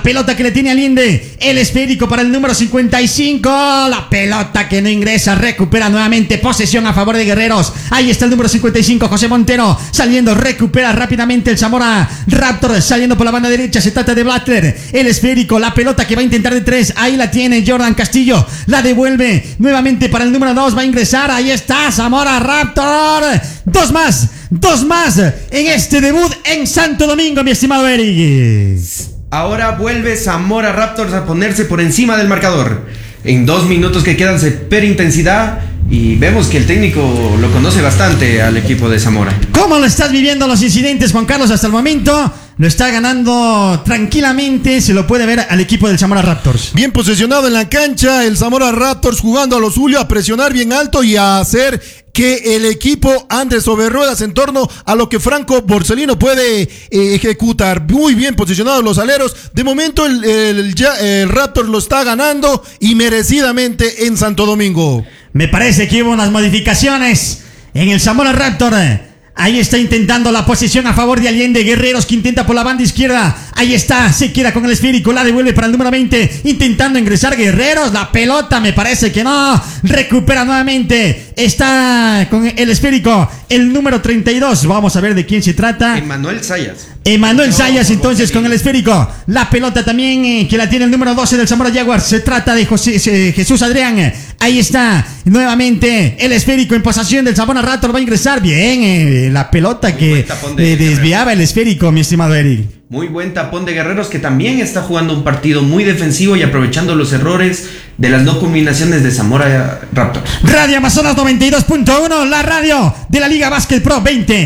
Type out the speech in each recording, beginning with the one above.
pelota que le tiene Allende. El esférico para el número 55. La pelota que no ingresa. Recupera nuevamente. Posesión a favor de Guerreros. Ahí está el número 55, José Montero. Saliendo, recupera rápidamente el Zamora Raptor. Saliendo por la banda derecha. Se trata de Blattler. El esférico. La pelota que va a intentar de 3. Ahí la tiene Jordan Castillo. La devuelve nuevamente para el número 2. Va a ingresar. Ahí está Zamora Raptor. Dos más en este debut en Santo Domingo, mi estimado Eric. Ahora vuelve Zamora Raptors a ponerse por encima del marcador. En 2 minutos que quedan se espera intensidad y vemos que el técnico lo conoce bastante al equipo de Zamora. ¿Cómo lo estás viviendo los incidentes, Juan Carlos, hasta el momento? Lo está ganando tranquilamente, se lo puede ver al equipo del Zamora Raptors. Bien posicionado en la cancha, el Zamora Raptors jugando a lo suyo, a presionar bien alto y a hacer que el equipo ande sobre ruedas en torno a lo que Franco Borsellino puede ejecutar. Muy bien posicionados los aleros. De momento el Raptors lo está ganando y merecidamente en Santo Domingo. Me parece que hubo unas modificaciones en el Zamora Raptor. Ahí está intentando la posición a favor de Allende. Guerreros que intenta por la banda izquierda. Ahí está, se queda con el esférico. La devuelve para el número 20. Intentando ingresar Guerreros. La pelota me parece que no. Recupera nuevamente. Está con el esférico el número 32. Vamos a ver de quién se trata. Emanuel Sayas. Emanuel Sayas entonces con el esférico. La pelota también que la tiene el número 12 del Zamora Jaguars. Se trata de Jesús Adrián. Ahí está nuevamente el esférico en posesión del Zamora Raptor. Va a ingresar bien la pelota que desviaba el esférico, mi estimado Eric. Muy buen tapón de Guerreros, que también está jugando un partido muy defensivo y aprovechando los errores de las no combinaciones de Zamora Raptors. Radio Amazonas 92.1, la radio de la Liga Básquet Pro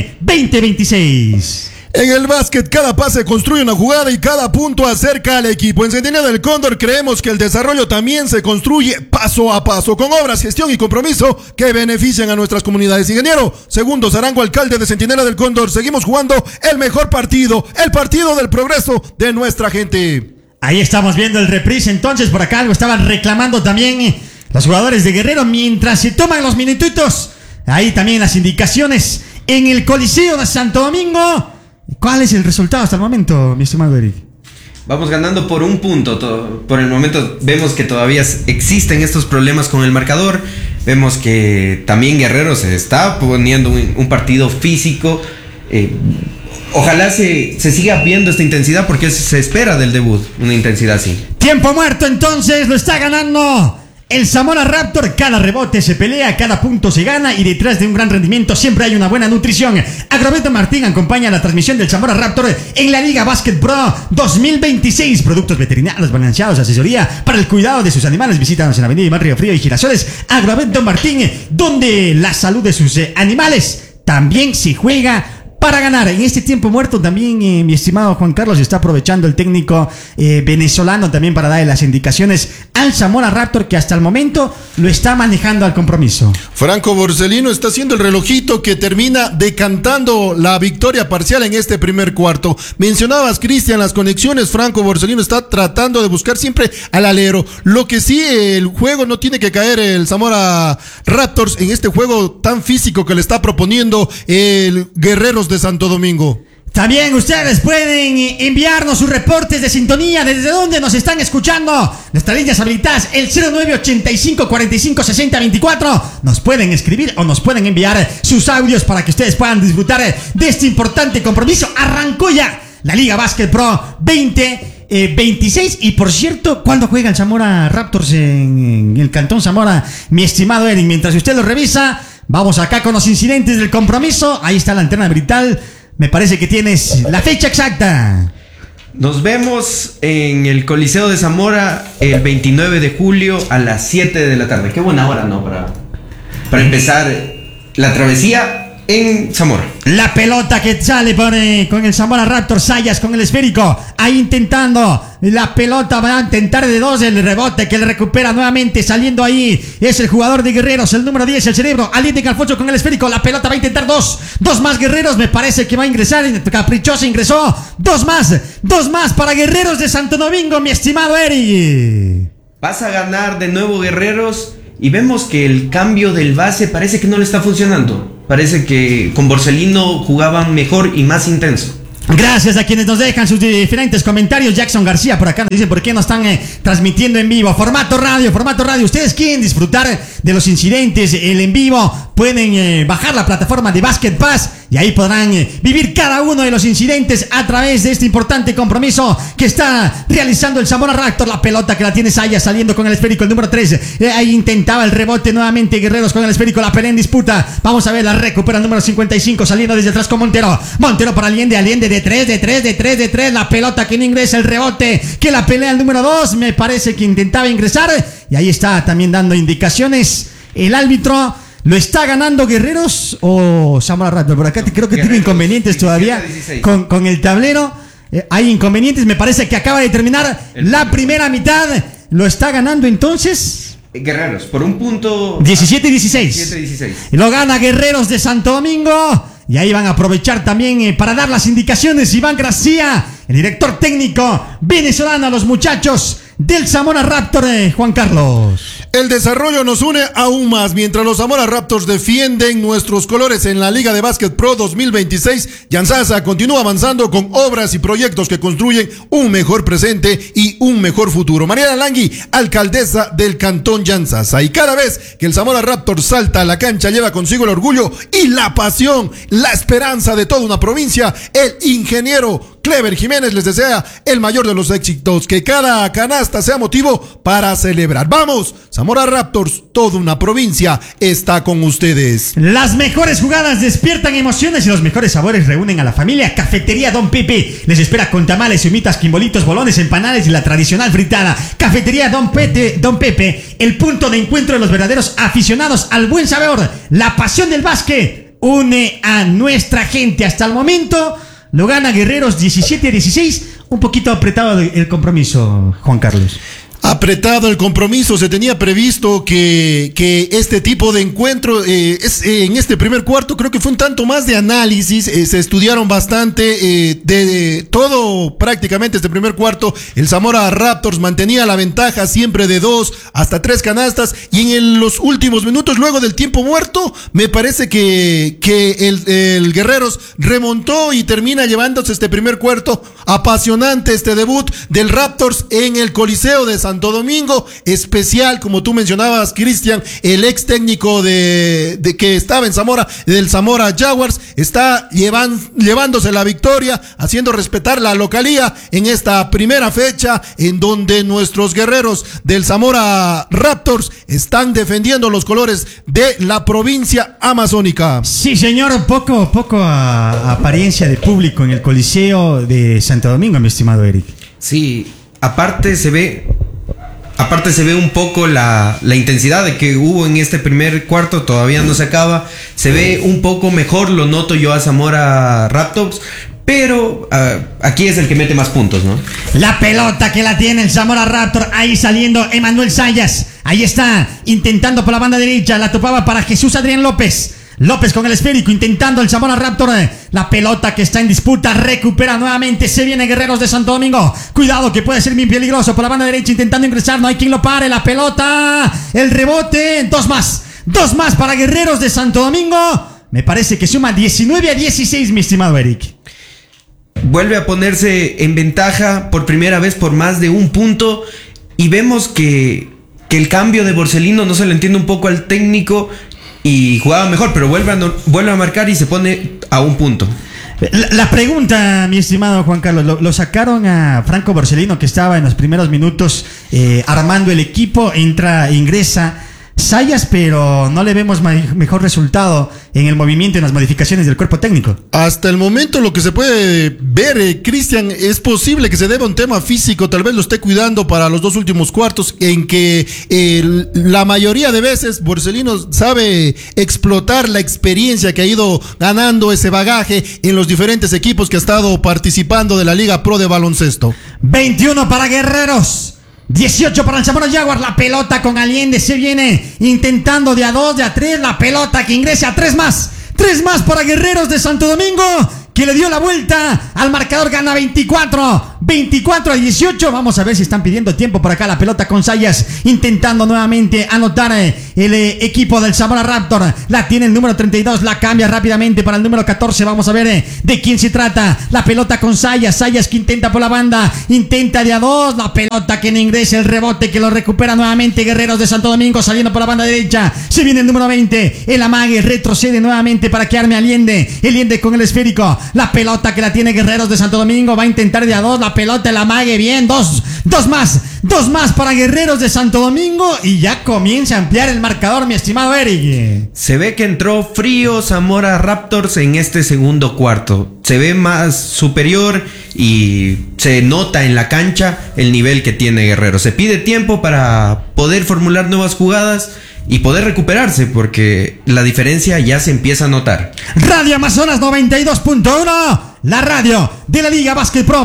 2026. En el básquet, cada pase construye una jugada y cada punto acerca al equipo. En Centinela del Cóndor creemos que el desarrollo también se construye paso a paso, con obras, gestión y compromiso que benefician a nuestras comunidades. Ingeniero Segundo Zarango, alcalde de Centinela del Cóndor, seguimos jugando el mejor partido, el partido del progreso de nuestra gente. Ahí estamos viendo el reprise, entonces por acá algo estaban reclamando también los jugadores de Guerrero mientras se toman los minutitos. Ahí también las indicaciones en el Coliseo de Santo Domingo. ¿Cuál es el resultado hasta el momento, mi estimado Eric? Vamos ganando por 1 punto. Por el momento vemos que todavía existen estos problemas con el marcador. Vemos que también Guerrero se está poniendo un partido físico. Ojalá se siga viendo esta intensidad porque se espera del debut una intensidad así. Tiempo muerto entonces, lo está ganando el Zamora Raptor. Cada rebote se pelea, cada punto se gana y detrás de un gran rendimiento siempre hay una buena nutrición. Agroveto Martín acompaña la transmisión del Zamora Raptor en la Liga Básquet Pro 2026. Productos veterinarios balanceados, asesoría para el cuidado de sus animales. Visítanos en Avenida Iván Río Frío y Girasoles. Agroveto Martín, donde la salud de sus animales también se juega para ganar. En este tiempo muerto también, mi estimado Juan Carlos, está aprovechando el técnico venezolano también para darle las indicaciones al Zamora Raptor, que hasta el momento lo está manejando al compromiso. Franco Borsellino está haciendo el relojito que termina decantando la victoria parcial en este primer cuarto. Mencionabas, Cristian, las conexiones. Franco Borsellino está tratando de buscar siempre al alero. Lo que sí, el juego no tiene que caer el Zamora Raptors en este juego tan físico que le está proponiendo el Guerreros de Santo Domingo. También ustedes pueden enviarnos sus reportes de sintonía, desde dónde nos están escuchando. Nuestras líneas habilitadas, el 0985 45 60 24. Nos pueden escribir o nos pueden enviar sus audios para que ustedes puedan disfrutar de este importante compromiso. Arrancó ya la Liga Básquet Pro 2026. Y por cierto, ¿cuándo juega el Zamora Raptors en el Cantón Zamora, mi estimado Eric? Mientras usted lo revisa, vamos acá con los incidentes del compromiso. Ahí está la antena vital. Me parece que tienes la fecha exacta. Nos vemos en el Coliseo de Zamora el 29 de julio a las 7 de la tarde. Qué buena hora, ¿no? Para empezar la travesía en Zamora. La pelota que sale con el Zamora Raptor. Sayas con el esférico. Ahí intentando. La pelota va a intentar de 2. El rebote que le recupera nuevamente. Saliendo ahí. Es el jugador de Guerreros. El número 10, el cerebro. Aliente Calfocho con el esférico. La pelota va a intentar 2. 2 más Guerreros. Me parece que va a ingresar. Caprichosa ingresó. 2 más. 2 más para Guerreros de Santo Domingo, mi estimado Eri. Vas a ganar de nuevo Guerreros. Y vemos que el cambio del base parece que no le está funcionando. Parece que con Borsellino jugaban mejor y más intenso. Gracias a quienes nos dejan sus diferentes comentarios. Jackson García por acá nos dice por qué no están transmitiendo en vivo. Formato radio. Ustedes quieren disfrutar de los incidentes, el en vivo, pueden bajar la plataforma de Basket Pass y ahí podrán vivir cada uno de los incidentes a través de este importante compromiso que está realizando el Zamora Raptor. La pelota que la tiene Sayas saliendo con el esférico, el número 3. Ahí intentaba el rebote nuevamente Guerreros con el esférico, la pelea en disputa. Vamos a ver, la recupera el número 55 saliendo desde atrás con Montero. Montero para Allende de 3. La pelota que no ingresa, el rebote que la pelea el número 2. Me parece que intentaba ingresar y ahí está también dando indicaciones el árbitro. ¿Lo está ganando Guerreros o Zamora Raptor? Por acá creo que tiene inconvenientes todavía con el tablero. Hay inconvenientes. Me parece que acaba de terminar la primera mitad. ¿Lo está ganando entonces? Guerreros, por un punto. 17-16. Lo gana Guerreros de Santo Domingo. Y ahí van a aprovechar también para dar las indicaciones Iván Gracia, el director técnico venezolano, a los muchachos del Zamora Raptor, Juan Carlos. El desarrollo nos une aún más. Mientras los Zamora Raptors defienden nuestros colores en la Liga de Básquet Pro 2026, Yansasa continúa avanzando con obras y proyectos que construyen un mejor presente y un mejor futuro. Mariana Langui, alcaldesa del Cantón Yansasa. Y cada vez que el Zamora Raptor salta a la cancha, lleva consigo el orgullo y la pasión, la esperanza de toda una provincia. El ingeniero Clever Jiménez les desea el mayor de los éxitos, que cada canasta sea motivo para celebrar. ¡Vamos! Zamora Raptors, toda una provincia está con ustedes. Las mejores jugadas despiertan emociones y los mejores sabores reúnen a la familia. Cafetería Don Pepe les espera con tamales, humitas, quimbolitos, bolones, empanadas y la tradicional fritada. Cafetería Don Pepe, el punto de encuentro de los verdaderos aficionados al buen sabor. La pasión del básquet une a nuestra gente. Hasta el momento lo gana Guerreros 17-16. Un poquito apretado el compromiso, Juan Carlos. Apretado el compromiso, se tenía previsto que este tipo de encuentro en este primer cuarto creo que fue un tanto más de análisis, se estudiaron bastante de todo prácticamente este primer cuarto. El Zamora Raptors mantenía la ventaja siempre de 2 hasta 3 canastas y en los últimos minutos, luego del tiempo muerto, me parece que el Guerreros remontó y termina llevándose este primer cuarto. Apasionante este debut del Raptors en el Coliseo de Santo Domingo, especial, como tú mencionabas, Cristian, el ex técnico de que estaba en Zamora, del Zamora Jaguars, está llevándose la victoria, haciendo respetar la localía en esta primera fecha, en donde nuestros guerreros del Zamora Raptors están defendiendo los colores de la provincia amazónica. Sí, señor, poco apariencia de público en el Coliseo de Santo Domingo, mi estimado Eric. Sí, aparte se ve un poco la intensidad de que hubo en este primer cuarto, todavía no se acaba. Se ve un poco mejor, lo noto yo a Zamora Raptors, pero aquí es el que mete más puntos, ¿no? La pelota que la tiene el Zamora Raptor, ahí saliendo Emanuel Sayas. Ahí está, intentando por la banda derecha, la topaba para Jesús Adrián López. López con el esférico, intentando el Zamora Raptor. La pelota que está en disputa, recupera nuevamente. Se viene Guerreros de Santo Domingo. Cuidado que puede ser bien peligroso por la banda derecha, intentando ingresar. No hay quien lo pare. La pelota, el rebote. Dos más para Guerreros de Santo Domingo. Me parece que suma 19-16, mi estimado Eric. Vuelve a ponerse en ventaja por primera vez por más de un punto. Y vemos que el cambio de Borsellino no se le entiende un poco al técnico. Y jugaba mejor, pero vuelve a marcar y se pone a un punto. La pregunta, mi estimado Juan Carlos, lo sacaron a Franco Borsellino, que estaba en los primeros minutos armando el equipo, ingresa Sayas, pero no le vemos mejor resultado en el movimiento, en las modificaciones del cuerpo técnico. Hasta el momento lo que se puede ver, Cristian, es posible que se deba a un tema físico, tal vez lo esté cuidando para los dos últimos cuartos, en que la mayoría de veces Borsellino sabe explotar la experiencia que ha ido ganando, ese bagaje en los diferentes equipos que ha estado participando de la Liga Pro de baloncesto. 21 para Guerreros, 18 para el Zamora Jaguars. La pelota con Allende se viene intentando de a 2, de a 3. La pelota que ingresa a 3 más. 3 más para Guerreros de Santo Domingo, que le dio la vuelta al marcador. Gana 24 24-18. Vamos a ver si están pidiendo tiempo por acá. La pelota con Sayas, intentando nuevamente anotar el equipo del Zamora Raptor. La tiene el número 32, la cambia rápidamente para el número 14. Vamos a ver de quién se trata. La pelota con Sayas, Sayas que intenta por la banda, intenta de a dos, la pelota que no ingresa, el rebote que lo recupera nuevamente Guerreros de Santo Domingo, saliendo por la banda derecha. Se viene el número 20, el amague, retrocede nuevamente para que arme Allende. Allende con el esférico, la pelota que la tiene Guerreros de Santo Domingo, va a intentar de a dos, la pelota, el amague, bien, dos más para Guerreros de Santo Domingo y ya comienza a ampliar el marcador, mi estimado Eric. Se ve que entró frío Zamora Raptors en este segundo cuarto. Se ve más superior y se nota en la cancha el nivel que tiene Guerrero. Se pide tiempo para poder formular nuevas jugadas y poder recuperarse, porque la diferencia ya se empieza a notar. Radio Amazonas 92.1, la radio de la Liga Básquet Pro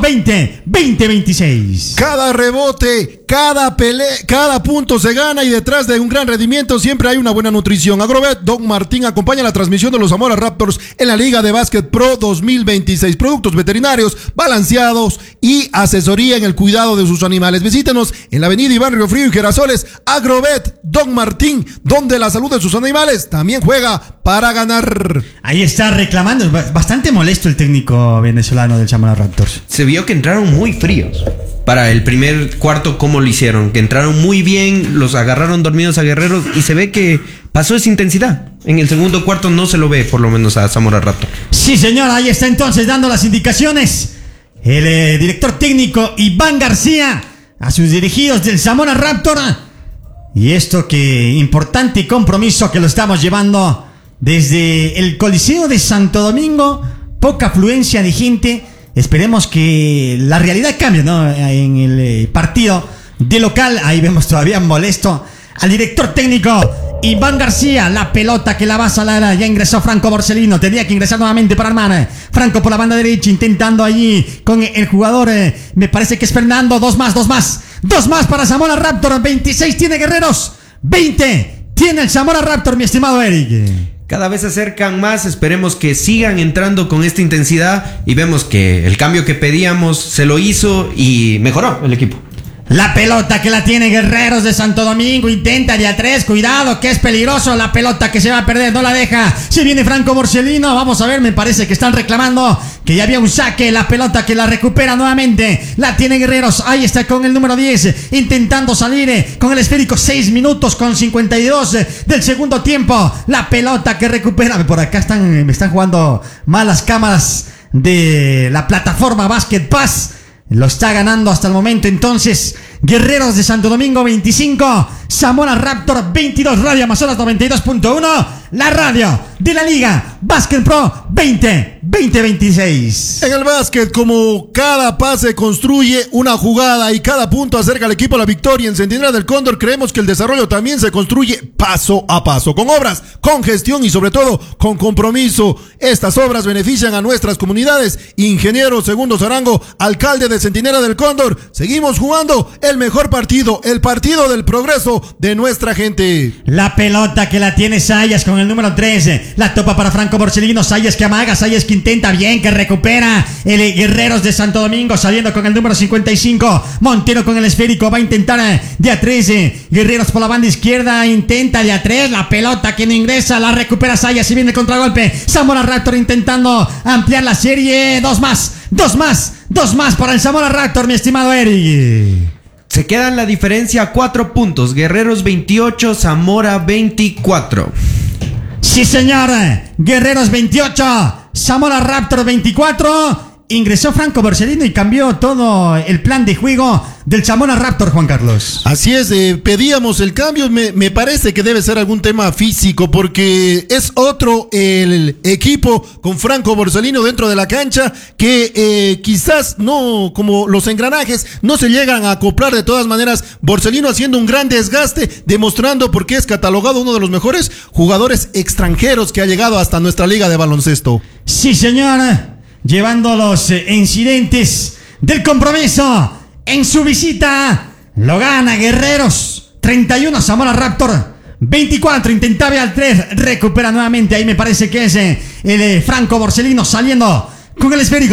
2026. Cada rebote, cada pelea, cada punto se gana, y detrás de un gran rendimiento siempre hay una buena nutrición. Agrovet Don Martín acompaña la transmisión de los Zamora Raptors en la Liga de Básquet Pro 2026. Productos veterinarios balanceados y asesoría en el cuidado de sus animales. Visítenos en la avenida Iván Río Frío y Girasoles. Agrovet Don Martín, donde la salud de sus animales también juega para ganar. Ahí está reclamando, bastante molesto el técnico venezolano del Zamora Raptors. Se vio que entraron muy fríos. Para el primer cuarto, ¿cómo lo hicieron? Que entraron muy bien, los agarraron dormidos a Guerreros y se ve que pasó esa intensidad. En el segundo cuarto no se lo ve, por lo menos a Zamora Raptors. Sí, señor, ahí está entonces dando las indicaciones el director técnico Iván García a sus dirigidos del Zamora Raptor. Y esto que importante compromiso que lo estamos llevando desde el Coliseo de Santo Domingo. Poca afluencia de gente. Esperemos que la realidad cambie, ¿no? En el partido de local. Ahí vemos todavía molesto al director técnico Iván García. La pelota que la va a salar. Ya ingresó Franco Borsellino. Tenía que ingresar nuevamente para armar. Franco por la banda derecha, intentando allí con el jugador. Me parece que es Fernando. Dos más para Zamora Raptor. 26 tiene Guerreros. 20 tiene el Zamora Raptor, mi estimado Eric. Cada vez se acercan más, esperemos que sigan entrando con esta intensidad y vemos que el cambio que pedíamos se lo hizo y mejoró el equipo. La pelota que la tiene Guerreros de Santo Domingo, intenta de a tres, cuidado que es peligroso, la pelota que se va a perder, no la deja, se viene Franco Borsellino, vamos a ver, me parece que están reclamando que ya había un saque, la pelota que la recupera nuevamente, la tiene Guerreros, ahí está con el número 10, intentando salir con el esférico, 6 minutos con 52 del segundo tiempo, la pelota que recupera, por acá me están jugando malas cámaras de la plataforma Basket Pass. Lo está ganando hasta el momento entonces Guerreros de Santo Domingo 25, Zamora Raptor 22, Radio Amazonas 92.1, la radio de la Liga Básquet Pro 2026. En el básquet, como cada pase construye una jugada y cada punto acerca al equipo a la victoria, en Centinela del Cóndor creemos que el desarrollo también se construye paso a paso, con obras, con gestión y sobre todo con compromiso. Estas obras benefician a nuestras comunidades. Ingeniero Segundo Zarango, alcalde de Centinela del Cóndor, seguimos jugando el mejor partido, el partido del progreso de nuestra gente. La pelota que la tiene Sayas con el número 13, la topa para Franco Borsellino, Sayas que amaga, Sayas que intenta bien, que recupera el Guerreros de Santo Domingo, saliendo con el número 55, Montero con el esférico, va a intentar de a 13, Guerreros por la banda izquierda, intenta de a 3, la pelota que no ingresa, la recupera Sayas y viene el contragolpe, Zamora Raptor intentando ampliar la serie, dos más para el Zamora Raptor, mi estimado Eric. Se queda en la diferencia a 4 puntos. Guerreros 28, Zamora 24. Sí, señor. Guerreros 28, Zamora Raptor 24. Ingresó Franco Borsellino y cambió todo el plan de juego del Zamora Raptor, Juan Carlos. Así es, pedíamos el cambio, me parece que debe ser algún tema físico, porque es otro el equipo con Franco Borsellino dentro de la cancha, que quizás no, como los engranajes, no se llegan a acoplar de todas maneras. Borsellino haciendo un gran desgaste, demostrando por qué es catalogado uno de los mejores jugadores extranjeros que ha llegado hasta nuestra liga de baloncesto. Sí, señor. Llevando los incidentes del compromiso en su visita. Lo gana Guerreros 31, Zamora Raptor 24, intentaba al 3, recupera nuevamente. Ahí me parece que es el Franco Borsellino saliendo con el esférico.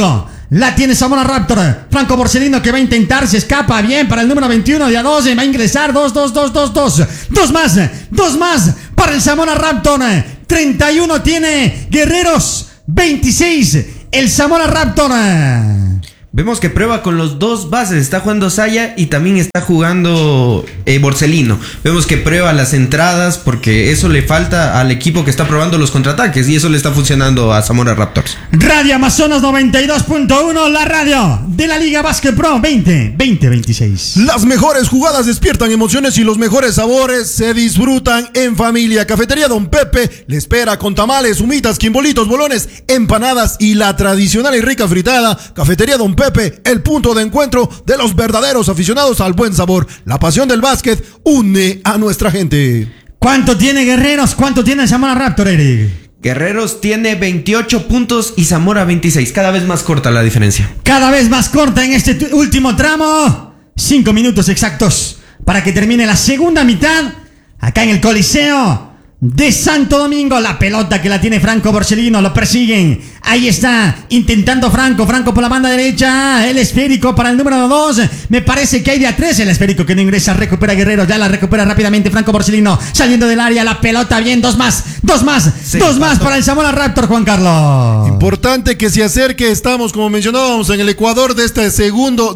La tiene Zamora Raptor. Franco Borsellino que va a intentar, se escapa bien para el número 21 de A12. Va a ingresar 2. Dos más para el Zamora Raptor. 31 tiene Guerreros. 26 el Zamora Raptor. Vemos que prueba con los dos bases, está jugando Saya y también está jugando Borsellino. Vemos que prueba las entradas porque eso le falta al equipo que está probando los contraataques y eso le está funcionando a Zamora Raptors. Radio Amazonas 92.1, la radio de la Liga Básquet Pro 2026. Las mejores jugadas despiertan emociones y los mejores sabores se disfrutan en familia. Cafetería Don Pepe le espera con tamales, humitas, quimbolitos, bolones, empanadas y la tradicional y rica fritada. Cafetería Don Pepe, el punto de encuentro de los verdaderos aficionados al buen sabor. La pasión del básquet une a nuestra gente. ¿Cuánto tiene Guerreros? ¿Cuánto tiene el Zamora Raptor, Eric? Guerreros tiene 28 puntos y Zamora 26. Cada vez más corta la diferencia. Cada vez más corta en este último tramo. 5 minutos exactos para que termine la segunda mitad. Acá en el Coliseo de Santo Domingo. La pelota que la tiene Franco Borsellino. Lo persiguen. Ahí está. Intentando Franco por la banda derecha. El esférico para el número 2. Me parece que hay de a 3. El esférico que no ingresa. Recupera Guerreros. Ya la recupera rápidamente Franco Borsellino. Saliendo del área. La pelota bien. Dos más para el Zamora Raptor, Juan Carlos. Importante que se acerque. Estamos, como mencionábamos, en el Ecuador de este segundo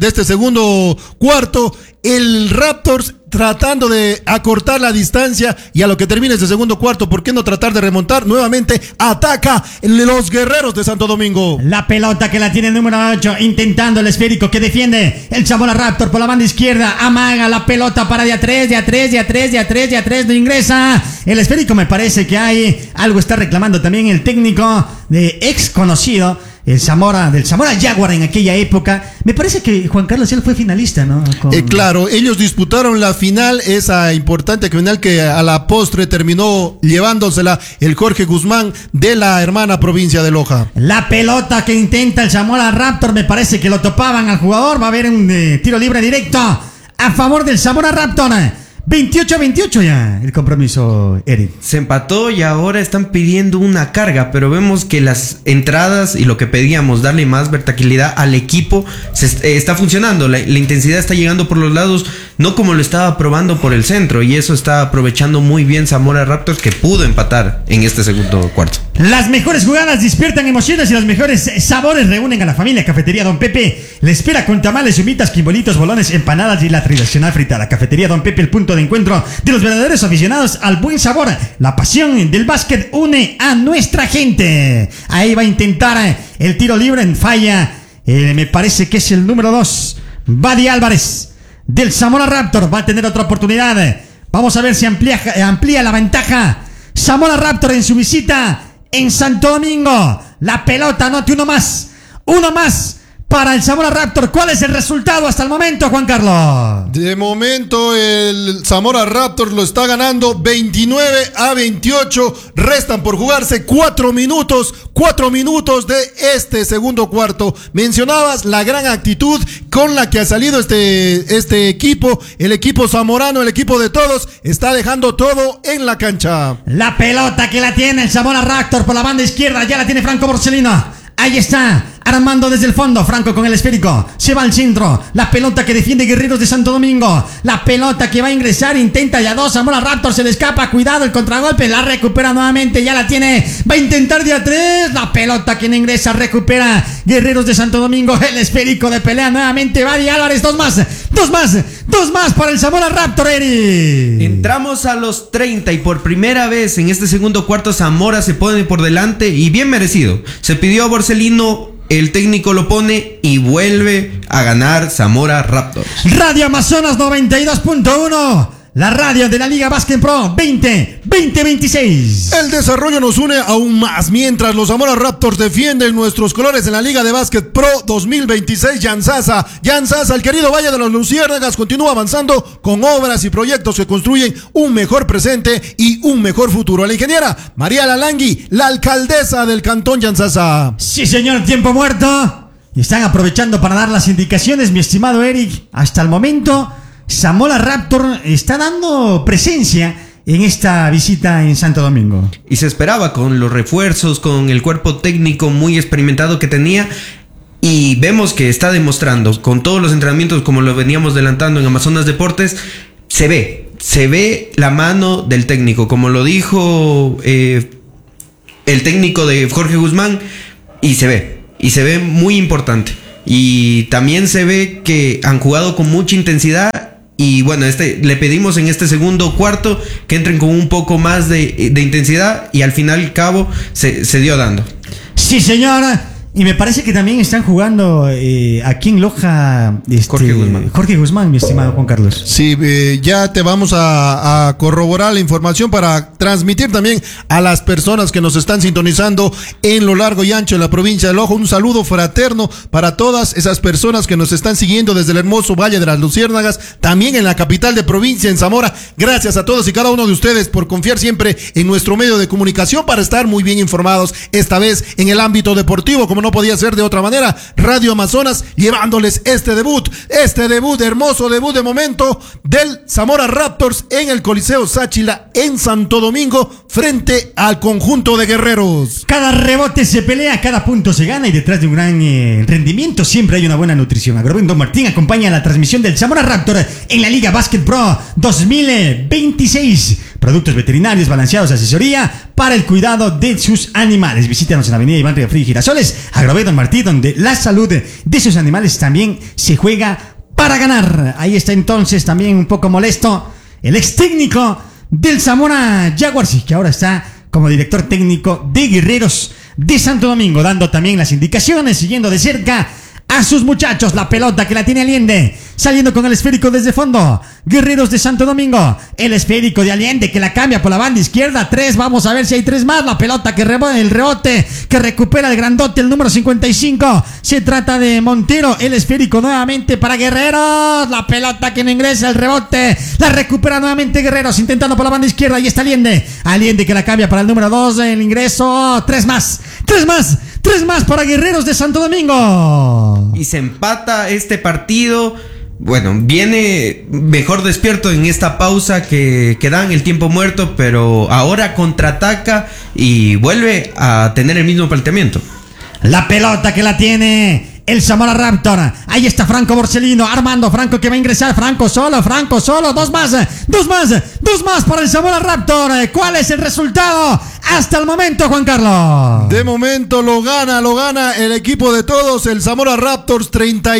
cuarto. El Raptors tratando de acortar la distancia y a lo que termine este segundo cuarto, ¿por qué no tratar de remontar? Nuevamente ataca los Guerreros de Santo Domingo. La pelota que la tiene el número 8, intentando el esférico que defiende el Zamora Raptor por la banda izquierda, amaga la pelota para de a 3, no ingresa. El esférico, me parece que hay algo está reclamando también el técnico de ex conocido del Zamora Jaguar en aquella época. Me parece que Juan Carlos él fue finalista, ¿no? Claro, ellos disputaron la final, esa importante final que a la postre terminó llevándosela el Jorge Guzmán de la hermana provincia de Loja. La pelota que intenta el Zamora Raptor, me parece que lo topaban al jugador. Va a haber un tiro libre directo a favor del Zamora Raptor. 28-28 ya el compromiso, Eric. Se empató y ahora están pidiendo una carga, pero vemos que las entradas y lo que pedíamos, darle más verticalidad al equipo, está funcionando. La intensidad está llegando por los lados, no como lo estaba probando por el centro, y eso está aprovechando muy bien Zamora Raptors, que pudo empatar en este segundo cuarto. Las mejores jugadas despiertan emociones y los mejores sabores reúnen a la familia Cafetería Don Pepe. Le espera con tamales, humitas, quimbolitos, bolones, empanadas y la tradicional fritada. Cafetería Don Pepe, el punto de encuentro de los verdaderos aficionados al buen sabor. La pasión del básquet une a nuestra gente. Ahí va a intentar el tiro libre en falla. Me parece que es el número 2, Badi Álvarez del Zamora Raptor. Va a tener otra oportunidad. Vamos a ver si amplía la ventaja Zamora Raptor en su visita en Santo Domingo. La pelota, anote uno más para el Zamora Raptor. ¿Cuál es el resultado hasta el momento, Juan Carlos? De momento el Zamora Raptor lo está ganando 29-28. Restan por jugarse 4 minutos de este segundo cuarto. Mencionabas la gran actitud con la que ha salido este equipo, el equipo zamorano, el equipo de todos, está dejando todo en la cancha. La pelota que la tiene el Zamora Raptor por la banda izquierda, ya la tiene Franco Borsellino. Ahí está, armando desde el fondo. Franco con el esférico, se va al centro. La pelota que defiende Guerreros de Santo Domingo. La pelota que va a ingresar, intenta ya 2. Zamora Raptor se le escapa, cuidado el contragolpe. La recupera nuevamente, ya la tiene. Va a intentar de a 3. La pelota que no ingresa, recupera Guerreros de Santo Domingo. El esférico de pelea nuevamente. Badi Álvarez, dos más para el Zamora Raptor, Eri. Entramos a los 30 y por primera vez en este segundo cuarto Zamora se pone por delante y bien merecido. Se pidió a Borsellino, el técnico lo pone y vuelve a ganar Zamora Raptors. Radio Amazonas 92.1, la radio de la Liga Básquet Pro 2026. El desarrollo nos une aún más mientras los Zamora Raptors defienden nuestros colores en la Liga de Básquet Pro 2026. Jan Sasa, el querido Valle de los Luciérnagas, continúa avanzando con obras y proyectos que construyen un mejor presente y un mejor futuro. A la ingeniera María Lalangui, la alcaldesa del cantón Jan Sasa. Sí, señor, tiempo muerto. Y están aprovechando para dar las indicaciones, mi estimado Eric. Hasta el momento Zamora Raptor está dando presencia en esta visita en Santo Domingo. Y se esperaba con los refuerzos, con el cuerpo técnico muy experimentado que tenía. Y vemos que está demostrando con todos los entrenamientos, como lo veníamos adelantando en Amazonas Deportes, se ve la mano del técnico, como lo dijo el técnico de Jorge Guzmán, y se ve muy importante. Y también se ve que han jugado con mucha intensidad. Y bueno, le pedimos en este segundo cuarto que entren con un poco más de intensidad, y al final y al cabo se dio dando. Sí, señora. Y me parece que también están jugando aquí en Loja Jorge Guzmán, mi estimado Juan Carlos. Sí, ya te vamos a corroborar la información para transmitir también a las personas que nos están sintonizando en lo largo y ancho de la provincia de Loja. Un saludo fraterno para todas esas personas que nos están siguiendo desde el hermoso Valle de las Luciérnagas, también en la capital de provincia, en Zamora. Gracias a todos y cada uno de ustedes por confiar siempre en nuestro medio de comunicación para estar muy bien informados, esta vez en el ámbito deportivo, como no podía ser de otra manera. Radio Amazonas llevándoles este debut hermoso debut de momento del Zamora Raptors en el Coliseo Sáchila en Santo Domingo frente al conjunto de guerreros. Cada rebote se pelea, cada punto se gana, y detrás de un gran rendimiento siempre hay una buena nutrición. Agrobindo Martín acompaña la transmisión del Zamora Raptor en la Liga Basket Pro 2026. Productos veterinarios balanceados, asesoría para el cuidado de sus animales. Visítanos en la avenida Iván Riofrío y Girasoles, Agrovedo Martí, donde la salud de sus animales también se juega para ganar. Ahí está entonces también un poco molesto el ex técnico del Zamora Jaguars, que ahora está como director técnico de Guerreros de Santo Domingo, dando también las indicaciones, siguiendo de cerca a sus muchachos. La pelota que la tiene Allende, saliendo con el esférico desde fondo. Guerreros de Santo Domingo, el esférico de Allende que la cambia por la banda izquierda. 3, vamos a ver si hay 3 más. La pelota que el rebote que recupera el grandote, el número 55. Se trata de Montero, el esférico nuevamente para Guerreros. La pelota que no ingresa, el rebote la recupera nuevamente Guerreros, intentando por la banda izquierda. Ahí está Allende que la cambia para el número 2. El ingreso, 3 más para Guerreros de Santo Domingo. Y se empata este partido. Bueno, viene mejor despierto en esta pausa que dan el tiempo muerto, pero ahora contraataca y vuelve a tener el mismo planteamiento. La pelota que la tiene el Zamora Raptor. Ahí está Franco Borsellino, Armando Franco que va a ingresar. Franco solo. 2 más para el Zamora Raptor. ¿Cuál es el resultado hasta el momento, Juan Carlos? De momento lo gana el equipo de todos, el Zamora Raptors,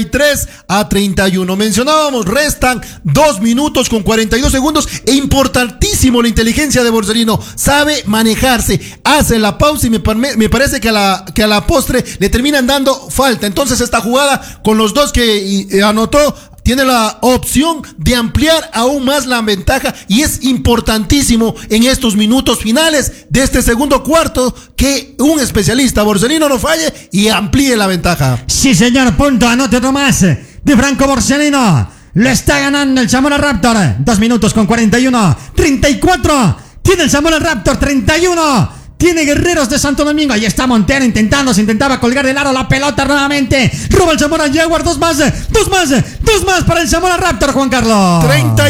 33-31. Mencionábamos, restan 2 minutos con 42 segundos. E importantísimo la inteligencia de Borsellino. Sabe manejarse, hace la pausa y me parece que a la postre le terminan dando falta. Entonces esta jugada con los dos que anotó tiene la opción de ampliar aún más la ventaja, y es importantísimo en estos minutos finales de este segundo cuarto que un especialista, Borsellino, no falle y amplíe la ventaja. Sí, señor, punto, anote otro más de Franco Borsellino. Lo está ganando el Zamora Raptor. 2 minutos con 41, 34. Tiene el Zamora Raptor, 31. Tiene Guerreros de Santo Domingo. Ahí está Montero se intentaba colgar del aro. La pelota nuevamente. Roba el Zamora Jaguar. 2 más para el Zamora Raptor, Juan Carlos.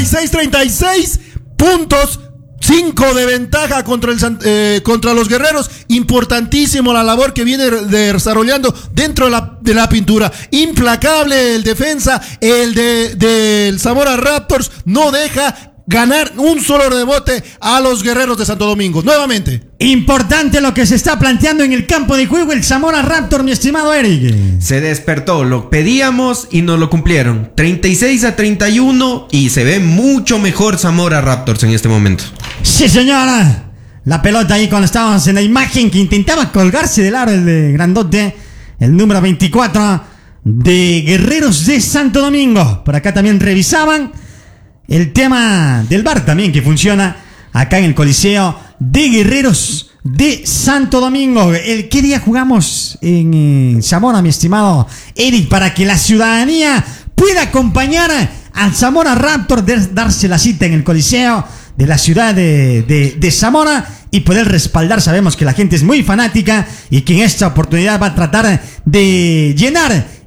36 puntos. 5 de ventaja contra los Guerreros. Importantísimo la labor que viene desarrollando dentro de la pintura. Implacable el defensa. El del Zamora Raptors no deja ganar un solo rebote a los Guerreros de Santo Domingo. Nuevamente. Importante lo que se está planteando en el campo de juego el Zamora Raptor, mi estimado Eric. Se despertó, lo pedíamos y nos lo cumplieron. 36-31 y se ve mucho mejor Zamora Raptors en este momento. Sí, señora. La pelota ahí cuando estábamos en la imagen que intentaba colgarse del aro el de grandote, el número 24 de Guerreros de Santo Domingo. Por acá también revisaban el tema del VAR también que funciona acá en el Coliseo de Guerreros de Santo Domingo. ¿Qué día jugamos en Zamora, mi estimado Eric? Para que la ciudadanía pueda acompañar al Zamora Raptor, darse la cita en el Coliseo de la ciudad de Zamora y poder respaldar. Sabemos que la gente es muy fanática y que en esta oportunidad va a tratar de llenar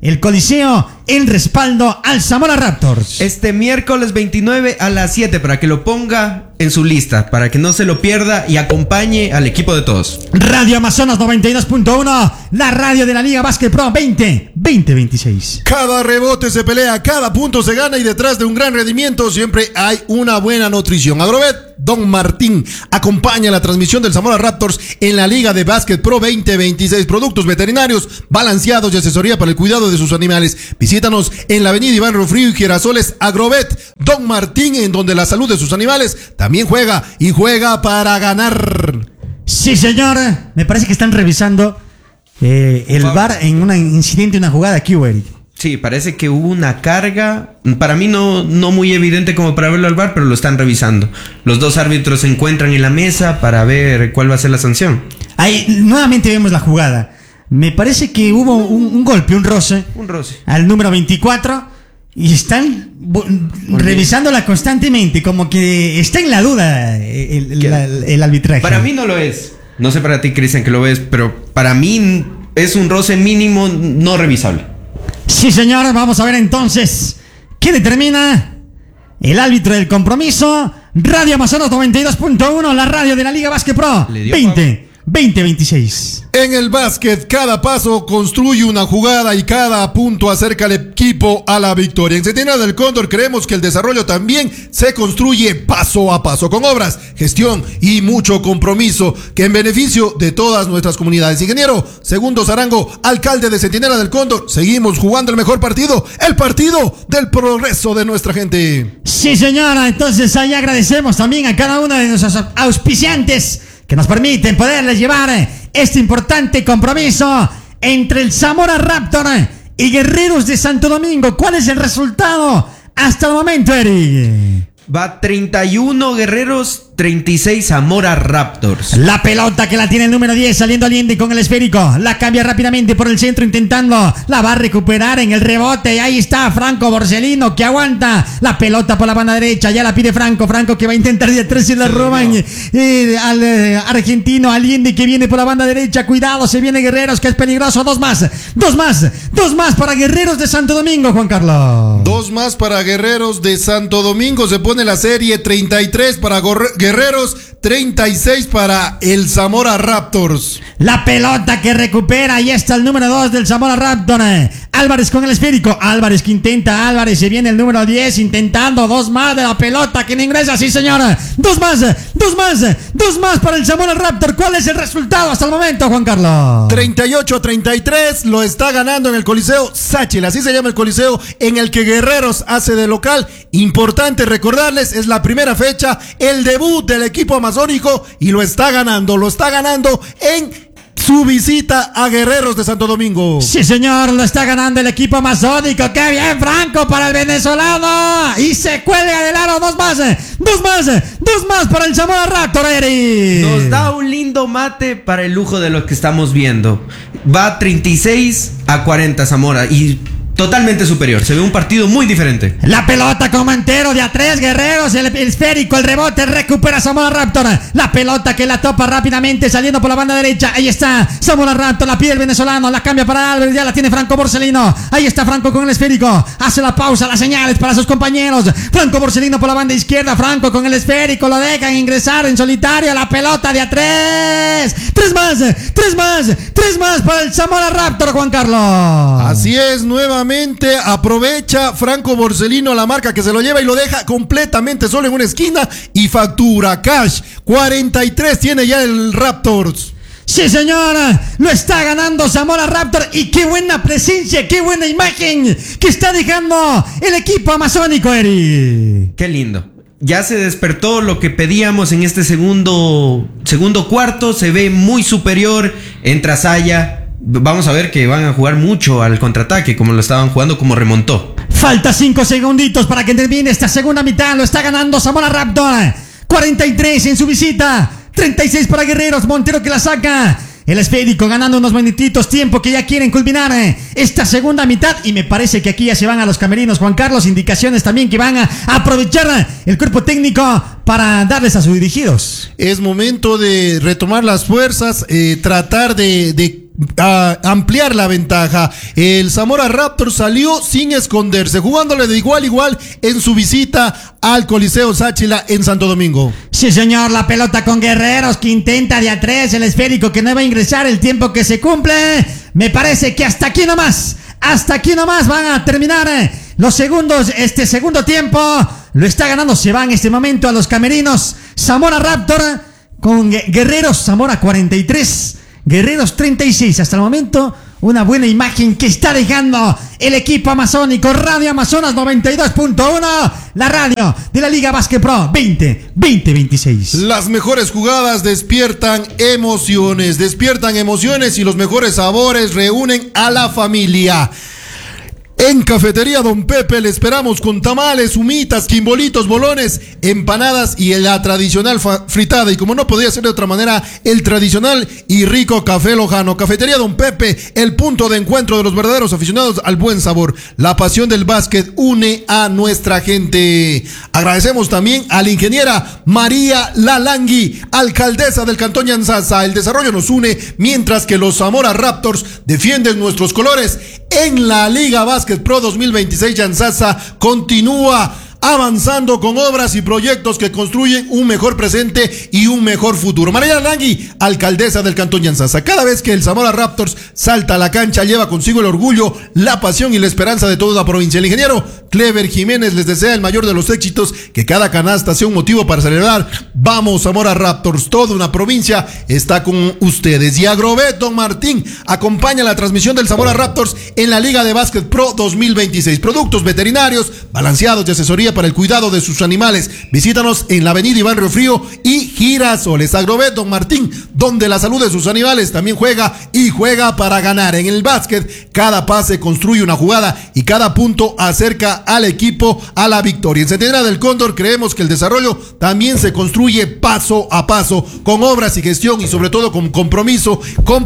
el Coliseo en respaldo al Zamora Raptors. Este miércoles 29 a las 7 para que lo ponga en su lista, para que no se lo pierda y acompañe al equipo de todos. Radio Amazonas 92.1, la radio de la Liga Básquet Pro 2026. Cada rebote se pelea, cada punto se gana y detrás de un gran rendimiento siempre hay una buena nutrición. Agrovet Don Martín acompaña la transmisión del Zamora Raptors en la Liga de Básquet Pro 2026. Productos veterinarios balanceados y asesoría para el cuidado de sus animales. Visítanos en la avenida Iván Rufrío y Girasoles. Agrovet Don Martín, en donde la salud de sus animales también juega y juega para ganar. Sí, señor. Me parece que están revisando el VAR en un incidente, una jugada aquí, Eric. Sí, parece que hubo una carga, para mí no muy evidente como para verlo al VAR, pero lo están revisando. Los dos árbitros se encuentran en la mesa para ver cuál va a ser la sanción. Ahí nuevamente vemos la jugada. Me parece que hubo un golpe, un roce. Un roce. Al número 24 y están revisándola constantemente, como que está en la duda el arbitraje. Para mí no lo es. No sé para ti, Cristian, que lo ves, pero para mí es un roce mínimo no revisable. Sí, señor, vamos a ver entonces qué determina el árbitro del compromiso. Radio Amazonas 92.1, la radio de la Liga Básquet Pro 2026. En el básquet, cada paso construye una jugada y cada punto acerca al equipo a la victoria. En Centinela del Cóndor creemos que el desarrollo también se construye paso a paso, con obras, gestión y mucho compromiso, que en beneficio de todas nuestras comunidades. Ingeniero Segundo Zarango, alcalde de Centinela del Cóndor, seguimos jugando el mejor partido, el partido del progreso de nuestra gente. Sí, señora, entonces ahí agradecemos también a cada uno de nuestros auspiciantes que nos permiten poderles llevar este importante compromiso entre el Zamora Raptor y Guerreros de Santo Domingo. ¿Cuál es el resultado hasta el momento, Eric? Va 31 Guerreros, 36 Zamora Raptors. La pelota que la tiene el número 10 saliendo Allende con el esférico. La cambia rápidamente por el centro intentando. La va a recuperar en el rebote. Y ahí está Franco Borsellino que aguanta la pelota por la banda derecha. Ya la pide Franco. Franco que va a intentar de atrás y la roban al argentino Allende que viene por la banda derecha. Cuidado, se viene Guerreros que es peligroso. Dos más para Guerreros de Santo Domingo, Juan Carlos. Dos más para Guerreros de Santo Domingo. Se pone la serie 33 para Guerreros, 36 para el Zamora Raptors. La pelota que recupera, ahí está el número 2 del Zamora Raptor. Álvarez con el esférico. Álvarez que intenta, Álvarez, se viene el número 10 intentando. Dos más de la pelota que no ingresa, sí señora. Dos más para el Zamora Raptor. ¿Cuál es el resultado hasta el momento, Juan Carlos? 38-33, lo está ganando en el Coliseo Sáchil, así se llama el Coliseo en el que Guerreros hace de local. Importante recordarles, es la primera fecha, el debut del equipo amazónico y lo está ganando en su visita a Guerreros de Santo Domingo. Sí, señor, lo está ganando el equipo amazónico. ¡Qué bien, Franco, para el venezolano! Y se cuelga del aro. Dos más para el Zamora Raptor, Eri. Nos da un lindo mate para el lujo de lo que estamos viendo. Va 36-40 Zamora y totalmente superior, se ve un partido muy diferente. La pelota como entero de a tres Guerreros, el esférico, el rebote, recupera Zamora Raptor. La pelota que la topa rápidamente saliendo por la banda derecha. Ahí está Zamora Raptor, la pide el venezolano, la cambia para Álvarez, ya la tiene Franco Borsellino. Ahí está Franco con el esférico, hace la pausa, las señales para sus compañeros. Franco Borsellino por la banda izquierda, Franco con el esférico, lo dejan ingresar en solitario. La pelota de a tres. Tres más para el Zamora Raptor, Juan Carlos. Así es, nuevamente aprovecha Franco Borsellino la marca que se lo lleva y lo deja completamente solo en una esquina y factura cash. 43 tiene ya el Raptors. Sí, señora, lo está ganando Zamora Raptor y qué buena presencia, qué buena imagen que está dejando el equipo amazónico, Eri. Qué lindo. Ya se despertó lo que pedíamos en este segundo cuarto, se ve muy superior, entra Saya. Vamos a ver que van a jugar mucho al contraataque, como lo estaban jugando, como remontó. Falta 5 segunditos para que termine esta segunda mitad. Lo está ganando Zamora Raptor. 43 en su visita. 36 para Guerreros. Montero que la saca. El esférico ganando unos minutitos, tiempo que ya quieren culminar esta segunda mitad. Y me parece que aquí ya se van a los camerinos, Juan Carlos. Indicaciones también que van a aprovechar el cuerpo técnico para darles a sus dirigidos. Es momento de retomar las fuerzas, tratar de ampliar la ventaja. El Zamora Raptors salió sin esconderse, jugándole de igual a igual en su visita al Coliseo Sáchila en Santo Domingo. Sí, señor, la pelota con Guerreros que intenta de a tres, el esférico que no va a ingresar, el tiempo que se cumple. Me parece que hasta aquí nomás van a terminar los segundos. Este segundo tiempo lo está ganando, se va en este momento a los camerinos Zamora Raptor con Guerreros. Zamora 43, Guerreros 36. Hasta el momento una buena imagen que está dejando el equipo amazónico. Radio Amazonas 92.1, la radio de la Liga Básquet Pro 2026. Las mejores jugadas despiertan emociones y los mejores sabores reúnen a la familia. En Cafetería Don Pepe le esperamos con tamales, humitas, quimbolitos, bolones, empanadas y la tradicional fritada. Y como no podía ser de otra manera, el tradicional y rico café lojano. Cafetería Don Pepe, el punto de encuentro de los verdaderos aficionados al buen sabor. La pasión del básquet une a nuestra gente. Agradecemos también a la ingeniera María Lalangui, alcaldesa del Cantón Yanzasa. El desarrollo nos une mientras que los Zamora Raptors defienden nuestros colores. En la Liga Básquet Pro 2026, Yanzasa continúa avanzando con obras y proyectos que construyen un mejor presente y un mejor futuro. María Langui, alcaldesa del Cantón Yanzasa. Cada vez que el Zamora Raptors salta a la cancha, lleva consigo el orgullo, la pasión y la esperanza de toda la provincia. El ingeniero Clever Jiménez les desea el mayor de los éxitos, que cada canasta sea un motivo para celebrar. Vamos, Zamora Raptors, toda una provincia está con ustedes. Y Agrovet Don Martín acompaña la transmisión del Zamora Raptors en la Liga de Básquet Pro 2026. Productos veterinarios, balanceados y asesoría para el cuidado de sus animales. Visítanos en la avenida Iván Riofrío y Girasoles. Agrovet Don Martín, donde la salud de sus animales también juega y juega para ganar. En el básquet, cada pase construye una jugada y cada punto acerca al equipo a la victoria. En Centinela del Cóndor creemos que el desarrollo también se construye paso a paso, con obras y gestión y sobre todo con compromiso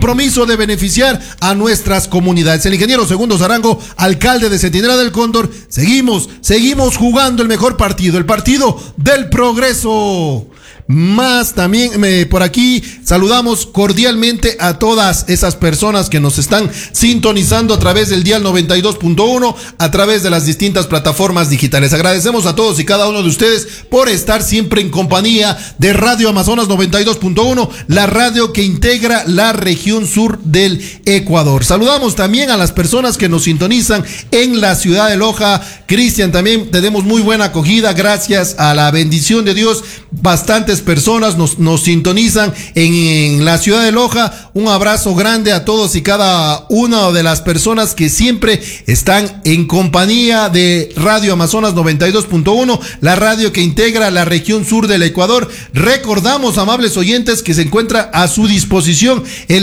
de beneficiar a nuestras comunidades. El ingeniero Segundo Zarango, alcalde de Centinela del Cóndor, seguimos jugando el mejor partido, el partido del progreso. Más también por aquí saludamos cordialmente a todas esas personas que nos están sintonizando a través del dial 92.1, a través de las distintas plataformas digitales. Agradecemos a todos y cada uno de ustedes por estar siempre en compañía de Radio Amazonas 92.1, la radio que integra la región sur del Ecuador. Saludamos también a las personas que nos sintonizan en la ciudad de Loja. Cristian, también tenemos muy buena acogida, gracias a la bendición de Dios. Bastantes personas nos sintonizan en la ciudad de Loja. Un abrazo grande a todos y cada una de las personas que siempre están en compañía de Radio Amazonas 92.1, la radio que integra la región sur del Ecuador. Recordamos, amables oyentes, que se encuentra a su disposición el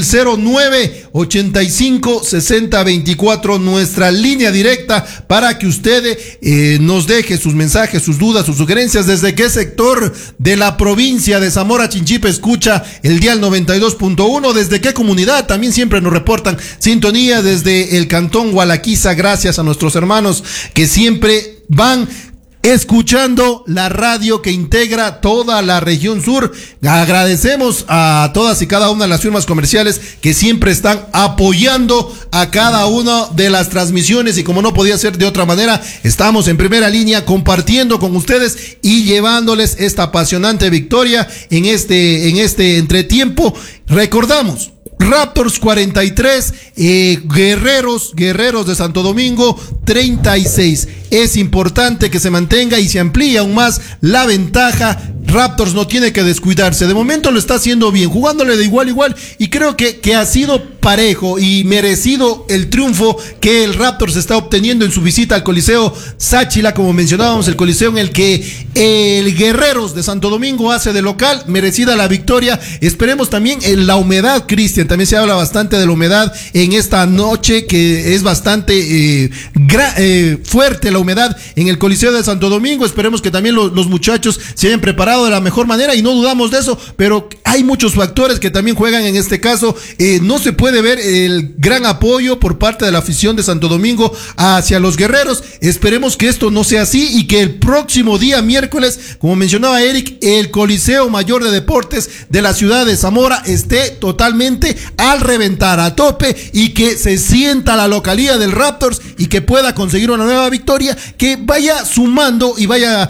0985-6024, nuestra línea directa para que usted nos deje sus mensajes, sus dudas, sus sugerencias. ¿Desde qué sector de la provincia de Zamora Chinchipe escucha el dial 92.1? ¿Desde qué comunidad? También siempre nos reportan sintonía desde el Cantón Gualaquiza. Gracias a nuestros hermanos que siempre van escuchando la radio que integra toda la región sur. Agradecemos a todas y cada una de las firmas comerciales que siempre están apoyando a cada una de las transmisiones, y como no podía ser de otra manera, estamos en primera línea compartiendo con ustedes y llevándoles esta apasionante victoria en este entretiempo. Recordamos, Raptors 43, Guerreros de Santo Domingo 36. Es importante que se mantenga y se amplíe aún más la ventaja. Raptors no tiene que descuidarse. De momento lo está haciendo bien, jugándole de igual a igual, y creo que ha sido parejo y merecido el triunfo que el Raptors está obteniendo en su visita al Coliseo Sáchila, como mencionábamos, el coliseo en el que el Guerreros de Santo Domingo hace de local. Merecida la victoria. Esperemos también en la humedad, Cristian, también se habla bastante de la humedad en esta noche, que es bastante fuerte la humedad en el Coliseo de Santo Domingo. Esperemos que también los muchachos se hayan preparado de la mejor manera, y no dudamos de eso, pero hay muchos factores que también juegan en este caso. No se puede puede ver el gran apoyo por parte de la afición de Santo Domingo hacia los guerreros. Esperemos que esto no sea así y que el próximo día miércoles, como mencionaba Eric, el Coliseo Mayor de Deportes de la ciudad de Zamora esté totalmente al reventar, a tope, y que se sienta la localía del Raptors y que pueda conseguir una nueva victoria, que vaya sumando y vaya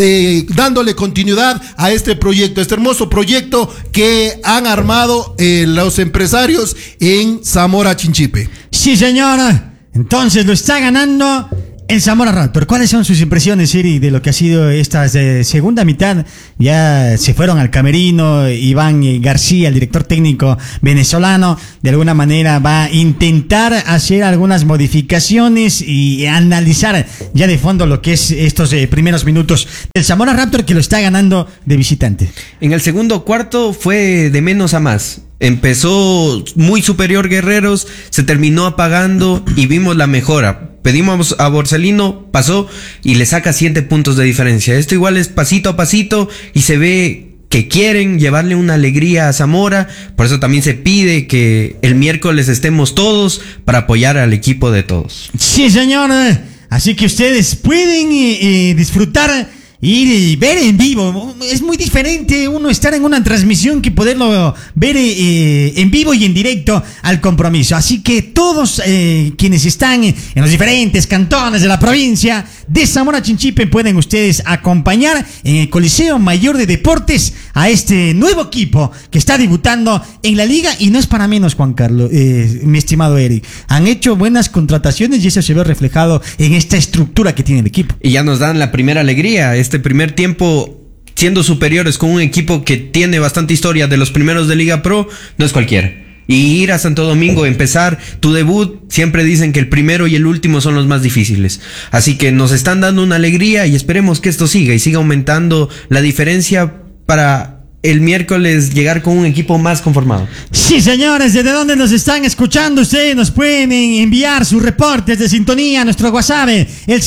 dándole continuidad a este proyecto, este hermoso proyecto que han armado los empresarios en Zamora Chinchipe. Sí, señora. Entonces lo está ganando el Zamora Raptor. ¿Cuáles son sus impresiones, Eri, de lo que ha sido esta segunda mitad? Ya se fueron al camerino. Iván García, el director técnico venezolano, de alguna manera va a intentar hacer algunas modificaciones y analizar ya de fondo lo que es estos primeros minutos del Zamora Raptor, que lo está ganando de visitante. En el segundo cuarto fue de menos a más. Empezó muy superior Guerreros, se terminó apagando y vimos la mejora. Pedimos a Borsalino, pasó y le saca 7 puntos de diferencia. Esto igual es pasito a pasito y se ve que quieren llevarle una alegría a Zamora. Por eso también se pide que el miércoles estemos todos para apoyar al equipo de todos. Sí, señor. Así que ustedes pueden disfrutar y ver en vivo. Es muy diferente uno estar en una transmisión que poderlo ver en vivo y en directo al compromiso. Así que todos quienes están en los diferentes cantones de la provincia de Zamora Chinchipe pueden ustedes acompañar en el Coliseo Mayor de Deportes a este nuevo equipo que está debutando en la liga, y no es para menos, Juan Carlos, mi estimado Eric. Han hecho buenas contrataciones y eso se ve reflejado en esta estructura que tiene el equipo. Y ya nos dan la primera alegría. Este primer tiempo siendo superiores con un equipo que tiene bastante historia, de los primeros de Liga Pro, no es cualquiera. Y ir a Santo Domingo, empezar tu debut, siempre dicen que el primero y el último son los más difíciles. Así que nos están dando una alegría y esperemos que esto siga y siga aumentando la diferencia para el miércoles llegar con un equipo más conformado. Sí, señores, ¿desde dónde nos están escuchando? Ustedes nos pueden enviar sus reportes de sintonía a nuestro WhatsApp, el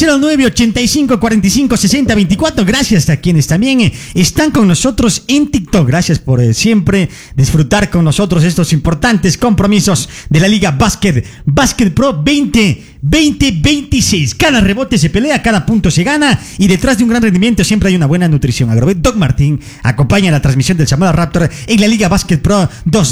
0985456024. Gracias a quienes también están con nosotros en TikTok. Gracias por siempre disfrutar con nosotros estos importantes compromisos de la Liga Básquet Pro 2026. Cada rebote se pelea, cada punto se gana, y detrás de un gran rendimiento siempre hay una buena nutrición. Agrovet Doc Martín acompaña la transmisión del Zamora Raptor en la Liga Básquet Pro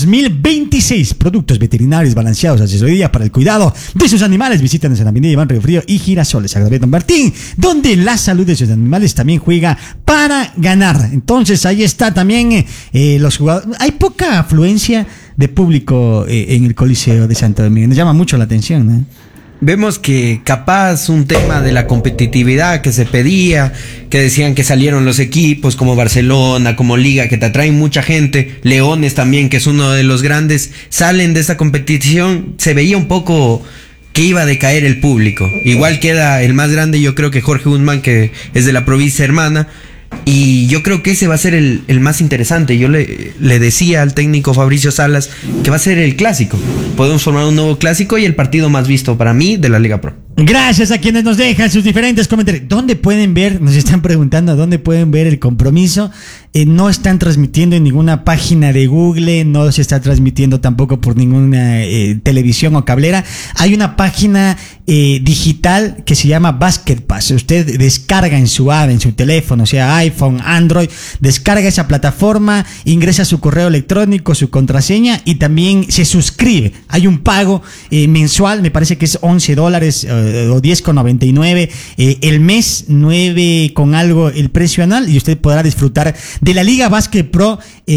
2026. Productos veterinarios balanceados, asesoría para el cuidado de sus animales. Visítanos en la avenida Iván Río Frío y Girasoles. Agrovet Doc Martín, donde la salud de sus animales también juega para ganar. Entonces ahí está también los jugadores. Hay poca afluencia de público en el Coliseo de Santo Domingo. Nos llama mucho la atención, ¿no? Vemos que capaz un tema de la competitividad que se pedía, que decían que salieron los equipos como Barcelona, como Liga, que te atraen mucha gente, Leones también, que es uno de los grandes, salen de esa competición, se veía un poco que iba a decaer el público. Igual queda el más grande, yo creo que Jorge Guzmán, que es de la provincia hermana, y yo creo que ese va a ser el más interesante. Yo le decía al técnico Fabricio Salas que va a ser el clásico. Podemos formar un nuevo clásico y el partido más visto para mí de la Liga Pro. Gracias a quienes nos dejan sus diferentes comentarios. ¿Dónde pueden ver? Nos están preguntando dónde pueden ver el compromiso. No están transmitiendo en ninguna página de Google, no se está transmitiendo tampoco por ninguna televisión o cablera. Hay una página digital que se llama Basket Pass. Usted descarga en su app, en su teléfono, sea iPhone, Android, descarga esa plataforma, ingresa su correo electrónico, su contraseña y también se suscribe. Hay un pago mensual, me parece que es $11 o 10,99 el mes, 9 con algo el precio anual, y usted podrá disfrutar de la Liga Básquet Pro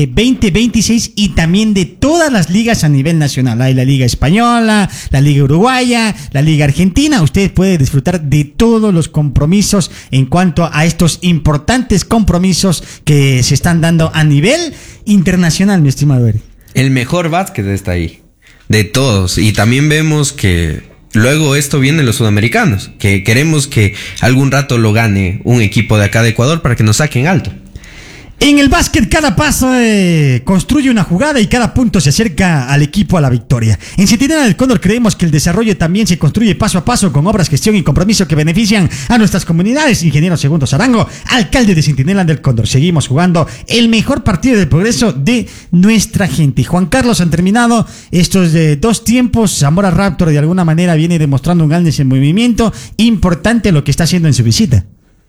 2026 y también de todas las ligas a nivel nacional. Hay la Liga Española, la Liga Uruguaya, la Liga Argentina. Usted puede disfrutar de todos los compromisos en cuanto a estos importantes compromisos que se están dando a nivel internacional, mi estimado Eric. El mejor básquet está ahí, de todos. Y también vemos que luego esto viene de los sudamericanos, que queremos que algún rato lo gane un equipo de acá de Ecuador para que nos saquen alto. En el básquet cada paso construye una jugada y cada punto se acerca al equipo a la victoria. En Centinela del Cóndor creemos que el desarrollo también se construye paso a paso con obras, gestión y compromiso que benefician a nuestras comunidades. Ingeniero Segundo Zarango, alcalde de Centinela del Cóndor. Seguimos jugando el mejor partido de progreso de nuestra gente. Juan Carlos, han terminado estos dos tiempos. Zamora Raptor de alguna manera viene demostrando un gran desenvolvimiento. Importante lo que está haciendo en su visita.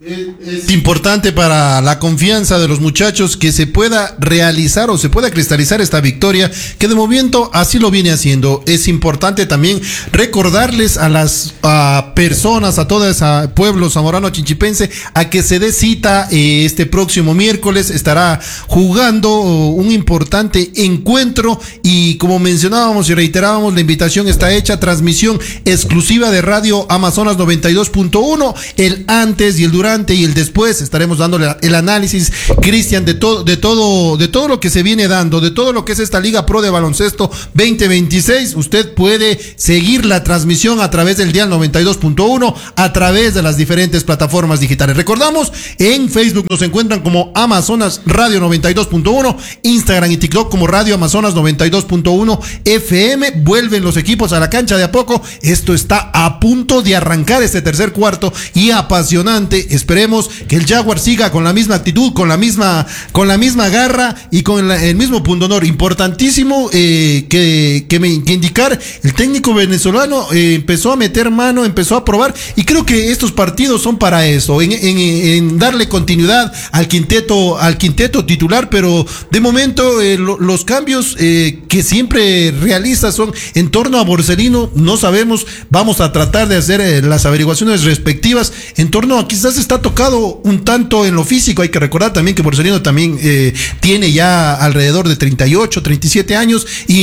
Es importante para la confianza de los muchachos que se pueda realizar o se pueda cristalizar esta victoria, que de momento así lo viene haciendo. Es importante también recordarles a las personas, a todo ese pueblo zamorano chinchipense, a que se dé cita este próximo miércoles. Estará jugando un importante encuentro y, como mencionábamos y reiterábamos, la invitación está hecha, transmisión exclusiva de Radio Amazonas 92.1, el antes y el durante y el después. Estaremos dándole el análisis, Cristian, de todo lo que se viene dando, de todo lo que es esta Liga Pro de Baloncesto 2026. Usted puede seguir la transmisión a través del dial 92.1, a través de las diferentes plataformas digitales. Recordamos, en Facebook nos encuentran como Amazonas Radio 92.1, Instagram y TikTok como Radio Amazonas 92.1 FM. Vuelven los equipos a la cancha de a poco. Esto está a punto de arrancar este tercer cuarto y apasionante. Esperemos que el Jaguar siga con la misma actitud, con la misma garra y con el mismo pundonor. Importantísimo que indicar, el técnico venezolano empezó a meter mano, empezó a probar, y creo que estos partidos son para eso, en darle continuidad al quinteto titular, pero de momento los cambios que siempre realiza son en torno a Borselino. No sabemos, vamos a tratar de hacer las averiguaciones respectivas en torno a, quizás está tocado un tanto en lo físico. Hay que recordar también que Borselino también tiene ya alrededor de 38, 37 años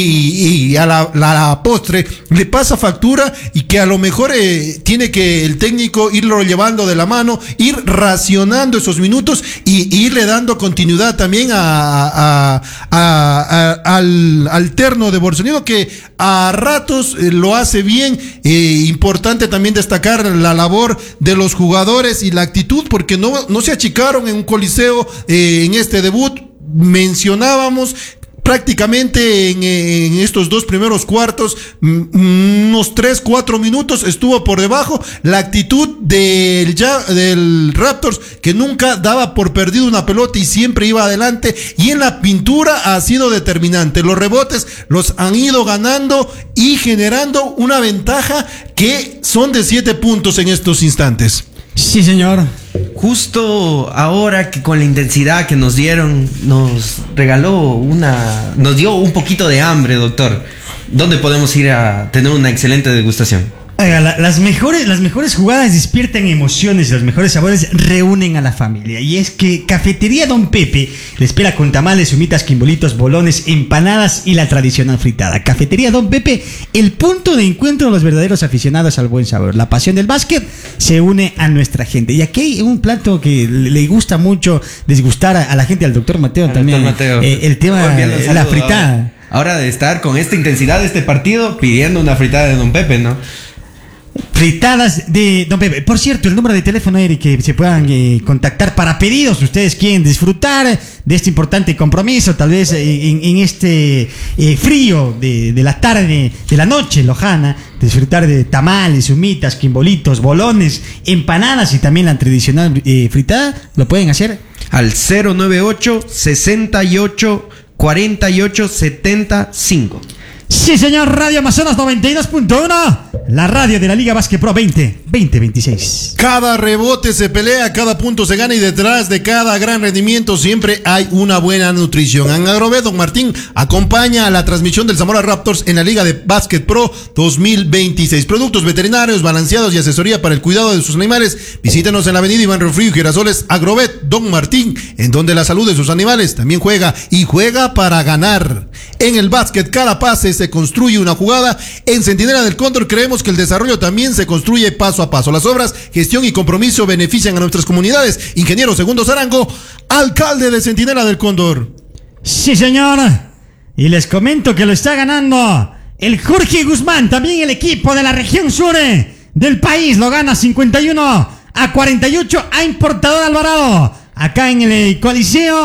y a la postre le pasa factura, y que a lo mejor tiene que el técnico irlo llevando de la mano, ir racionando esos minutos y irle dando continuidad también al terno de Borselino, que a ratos lo hace bien. Importante también destacar la labor de los jugadores y la actitud, porque no se achicaron en un coliseo en este debut. Mencionábamos prácticamente en estos dos primeros cuartos, unos 3-4 minutos estuvo por debajo. La actitud del Raptors, que nunca daba por perdido una pelota y siempre iba adelante, y en la pintura ha sido determinante. Los rebotes los han ido ganando y generando una ventaja que son de 7 puntos en estos instantes. Sí, señor. Justo ahora que con la intensidad que nos dieron, nos dio un poquito de hambre, doctor. ¿Dónde podemos ir a tener una excelente degustación? Las mejores jugadas despiertan emociones, los mejores sabores reúnen a la familia. Y es que Cafetería Don Pepe le espera con tamales, humitas, quimbolitos, bolones, empanadas y la tradicional fritada. Cafetería Don Pepe, el punto de encuentro de los verdaderos aficionados al buen sabor. La pasión del básquet se une a nuestra gente. Y aquí hay un plato que le gusta mucho desgustar a la gente, al doctor Mateo también. Mateo. El tema de la fritada. Ahora de estar con esta intensidad de este partido, pidiendo una fritada de Don Pepe, ¿no? Fritadas de Don Pepe. Por cierto, el número de teléfono, Eric, que se puedan contactar para pedidos. Ustedes quieren disfrutar de este importante compromiso, tal vez en este frío de la tarde, de la noche lojana, disfrutar de tamales, humitas, quimbolitos, bolones, empanadas y también la tradicional fritada. Lo pueden hacer al 098 68 48 75. Sí, señor. Radio Amazonas 92.1, la radio de la Liga Básquet Pro 2026. Cada rebote se pelea, cada punto se gana, y detrás de cada gran rendimiento siempre hay una buena nutrición. En Agrovet, Don Martín acompaña a la transmisión del Zamora Raptors en la Liga de Básquet Pro 2026. Productos veterinarios balanceados y asesoría para el cuidado de sus animales. Visítenos en la avenida Iván Refrío y Girasoles. Agrovet, Don Martín, en donde la salud de sus animales también juega, y juega para ganar. En el básquet, cada pase se construye una jugada. En Centinela del Cóndor creemos que el desarrollo también se construye paso a paso. Las obras, gestión y compromiso benefician a nuestras comunidades. Ingeniero Segundo Zarango, alcalde de Centinela del Cóndor. Sí, señor. Y les comento que lo está ganando el Jorge Guzmán, también el equipo de la región sur del país. Lo gana 51-48 a Importador Alvarado, acá en el Coliseo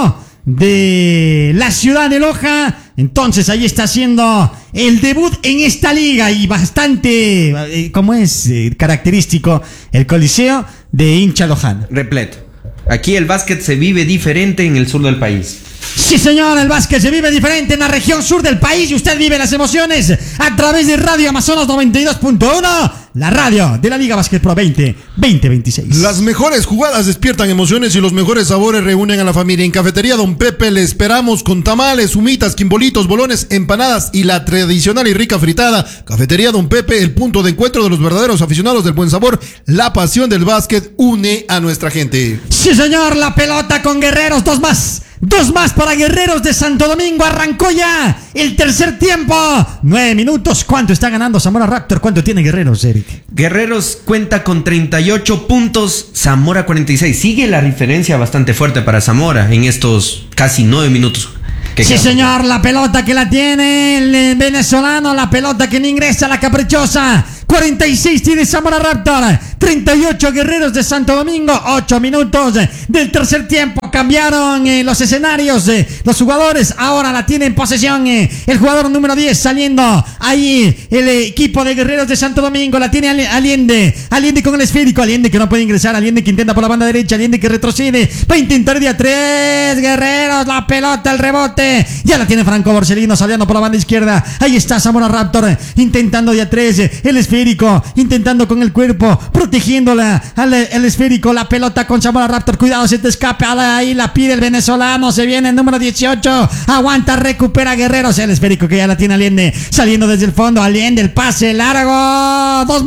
de la ciudad de Loja. Entonces ahí está haciendo el debut en esta liga y bastante, como es característico, el coliseo de hincha lojano. Repleto. Aquí el básquet se vive diferente en el sur del país. Sí, señor, el básquet se vive diferente en la región sur del país y usted vive las emociones a través de Radio Amazonas 92.1, la radio de la Liga Básquet Pro 2026. Las mejores jugadas despiertan emociones y los mejores sabores reúnen a la familia. En Cafetería Don Pepe le esperamos con tamales, humitas, quimbolitos, bolones, empanadas y la tradicional y rica fritada. Cafetería Don Pepe, el punto de encuentro de los verdaderos aficionados del buen sabor. La pasión del básquet une a nuestra gente. Sí, señor, la pelota con Guerreros, dos más para Guerreros de Santo Domingo. Arrancó ya el tercer tiempo. 9 minutos. ¿Cuánto está ganando Zamora Raptor? ¿Cuánto tiene Guerreros, Eric? Guerreros cuenta con 38 puntos, Zamora 46. Sigue la diferencia bastante fuerte para Zamora en estos casi 9 minutos. Sí, señor, la pelota que la tiene el venezolano, la pelota que no ingresa, la caprichosa. 46 tiene Zamora Raptor, 38 Guerreros de Santo Domingo. 8 minutos del tercer tiempo. Cambiaron los escenarios, los jugadores. Ahora la tiene en posesión el jugador número 10 saliendo. Ahí el equipo de Guerreros de Santo Domingo. La tiene Allende con el esférico. Allende que no puede ingresar. Allende que intenta por la banda derecha. Allende que retrocede. Va a intentar de a 3. Guerreros, la pelota, el rebote. Ya la tiene Franco Borsellino saliendo por la banda izquierda. Ahí está Zamora Raptor intentando de a 3. El esférico intentando con el cuerpo, protegiéndola al esférico. La pelota con Zamora Raptor. Cuidado, se te escape. Ahí la pide el venezolano. Se viene el número 18. Aguanta, recupera Guerreros. El esférico que ya la tiene Allende. Saliendo desde el fondo. Allende, el pase largo. Dos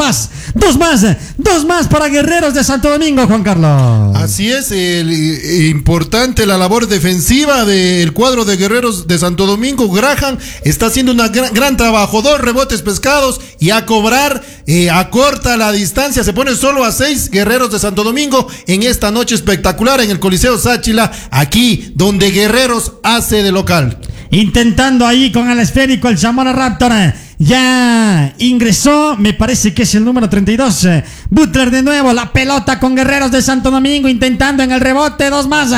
más para Guerreros de Santo Domingo, Juan Carlos. Así es, importante la labor defensiva del cuadro de Guerreros de Santo Domingo. Graham está haciendo un gran trabajo. 2 rebotes pescados y a cobrar. Acorta la distancia, se pone solo a 6 Guerreros de Santo Domingo en esta noche espectacular en el Coliseo Sáchila, aquí donde Guerreros hace de local. Intentando ahí con el esférico el Zamora Raptor. Ya ingresó, me parece que es el número 32. Butler de nuevo, la pelota con Guerreros de Santo Domingo, intentando en el rebote. Dos más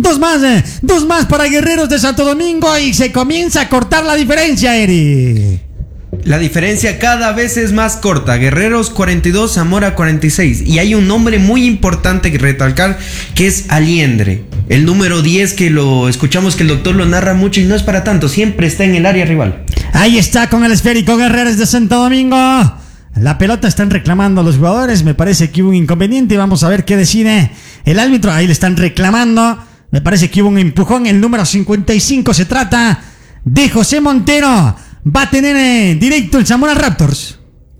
para Guerreros de Santo Domingo y se comienza a cortar la diferencia, Eri. La diferencia cada vez es más corta. Guerreros 42, Zamora 46. Y hay un nombre muy importante que recalcar, que es Allende, el número 10, que lo escuchamos que el doctor lo narra mucho y no es para tanto, siempre está en el área rival. Ahí está con el esférico Guerreros de Santo Domingo. La pelota están reclamando los jugadores. Me parece que hubo un inconveniente. Vamos a ver qué decide el árbitro. Ahí le están reclamando. Me parece que hubo un empujón. El número 55 se trata de José Montero. Va a tener directo el Zamora Raptors.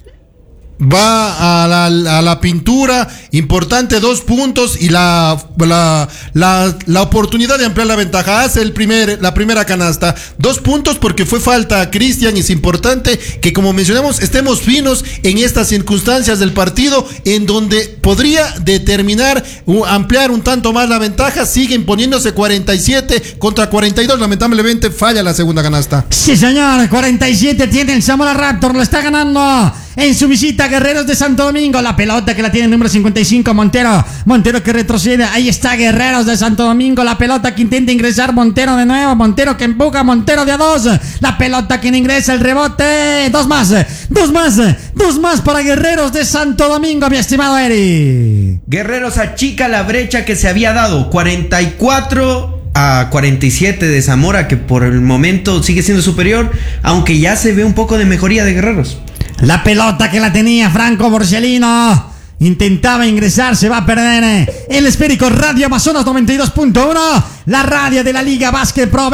Va a la pintura, importante, 2 puntos y la oportunidad de ampliar la ventaja. Hace la primera canasta, 2 puntos porque fue falta a Cristian. Y es importante que, como mencionamos, estemos finos en estas circunstancias del partido en donde podría determinar ampliar un tanto más la ventaja. Sigue imponiéndose 47 contra 42. Lamentablemente falla la segunda canasta. Sí, señor, 47 tiene el Zamora Raptor, lo está ganando en su visita Guerreros de Santo Domingo. La pelota que la tiene el número 55, Montero que retrocede. Ahí está Guerreros de Santo Domingo. La pelota que intenta ingresar Montero de nuevo. Montero que empuja, Montero de a 2. La pelota que no ingresa, el rebote. Dos más para Guerreros de Santo Domingo, mi estimado Eri. Guerreros achica la brecha que se había dado. 44 a 47 de Zamora, que por el momento sigue siendo superior, aunque ya se ve un poco de mejoría de Guerreros. La pelota que la tenía Franco Borsellino. Intentaba ingresar, se va a perder el esférico. Radio Amazonas 92.1, la radio de la Liga Básquet Pro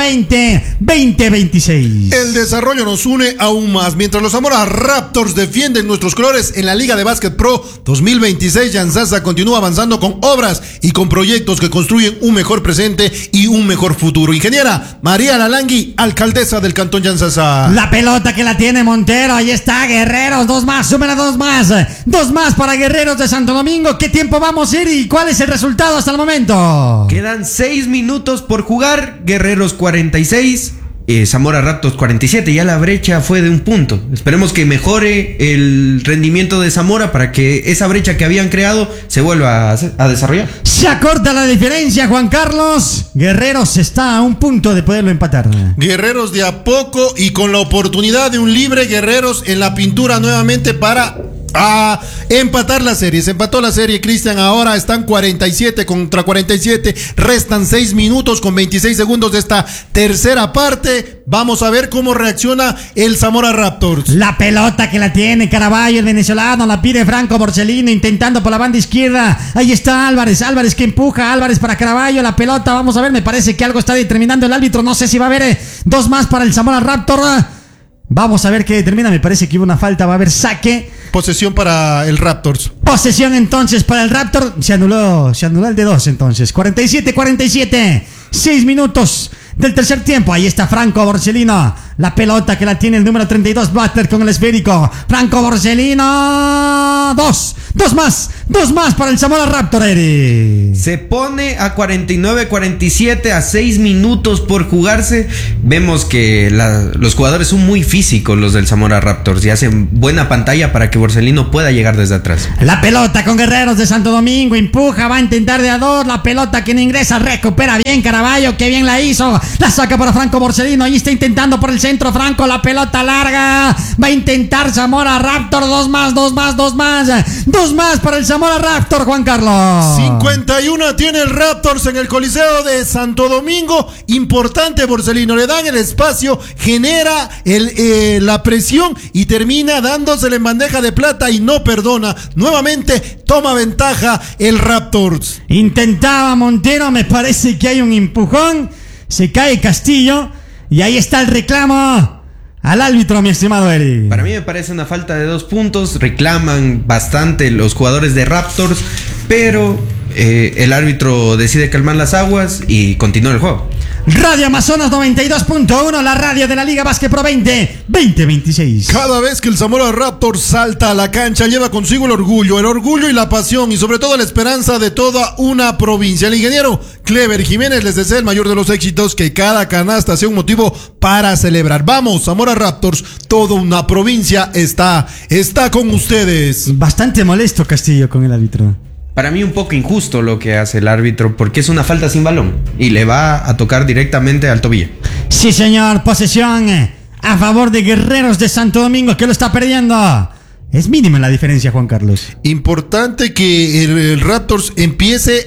2026. El desarrollo nos une aún más. Mientras los Zamora Raptors defienden nuestros colores en la Liga de Básquet Pro 2026, Yansasa continúa avanzando con obras y con proyectos que construyen un mejor presente y un mejor futuro. Ingeniera María Lalangui, alcaldesa del Cantón Yansasa. La pelota que la tiene Montero, ahí está Guerreros, 2 más, súmela 2 más. 2 más para Guerreros de Santo Domingo. ¿Qué tiempo vamos a ir y cuál es el resultado hasta el momento? Quedan 6 minutos por jugar. Guerreros 46, Zamora Raptors 47, ya la brecha fue de un punto. Esperemos que mejore el rendimiento de Zamora para que esa brecha que habían creado se vuelva a desarrollar. Se acorta la diferencia, Juan Carlos. Guerreros está a un punto de poderlo empatar. Guerreros de a poco y con la oportunidad de un libre. Guerreros en la pintura nuevamente para empatar la serie. Se empató la serie, Cristian. Ahora están 47 contra 47. Restan 6 minutos con 26 segundos de esta tercera parte. Vamos a ver cómo reacciona el Zamora Raptors. La pelota que la tiene Caraballo, el venezolano, la pide Franco Borsellino intentando por la banda izquierda. Ahí está Álvarez que empuja, Álvarez para Caraballo, la pelota, vamos a ver, me parece que algo está determinando el árbitro, no sé si va a haber dos más para el Zamora Raptor. Vamos a ver qué determina, me parece que hubo una falta, va a haber saque. Posesión para el Raptors. Posesión entonces para el Raptor. Se anuló el de 2 entonces. 47-47. 6 minutos del tercer tiempo. Ahí está Franco Borsellino. La pelota que la tiene el número 32 Butler con el esférico. Franco Borsellino. Dos más para el Zamora Raptor, Eri. Se pone a 49-47 a 6 minutos por jugarse. Vemos que los jugadores son muy físicos, los del Zamora Raptors, y hacen buena pantalla para que Borsellino pueda llegar desde atrás. La pelota con Guerreros de Santo Domingo. Empuja, va a intentar de a 2. La pelota que no ingresa, recupera bien Caraballo, que bien la hizo. La saca para Franco Borsellino. Ahí está intentando por el centro Franco. La pelota larga. Va a intentar Zamora Raptor. Dos más para el Zamora Raptor, Juan Carlos. 51 tiene el Raptors en el Coliseo de Santo Domingo. Importante Borsellino. Le dan el espacio, genera la presión y termina dándosele en bandeja de plata y no perdona. Nuevamente toma ventaja el Raptors. Intentaba Montero, me parece que hay un empujón. Se cae Castillo y ahí está el reclamo al árbitro, mi estimado Eri. Para mí me parece una falta de 2 puntos. Reclaman bastante los jugadores de Raptors, pero el árbitro decide calmar las aguas y continúa el juego. Radio Amazonas 92.1, la radio de la Liga Básquet Pro 2026. Cada vez que el Zamora Raptors salta a la cancha, lleva consigo el orgullo y la pasión, y sobre todo la esperanza de toda una provincia. El ingeniero Clever Jiménez les desea el mayor de los éxitos, que cada canasta sea un motivo para celebrar. Vamos, Zamora Raptors, toda una provincia está con ustedes. Bastante molesto Castillo con el árbitro. Para mí un poco injusto lo que hace el árbitro, porque es una falta sin balón y le va a tocar directamente al tobillo. Sí, señor, posesión a favor de Guerreros de Santo Domingo, que lo está perdiendo. Es mínima la diferencia, Juan Carlos. Importante que el Raptors empiece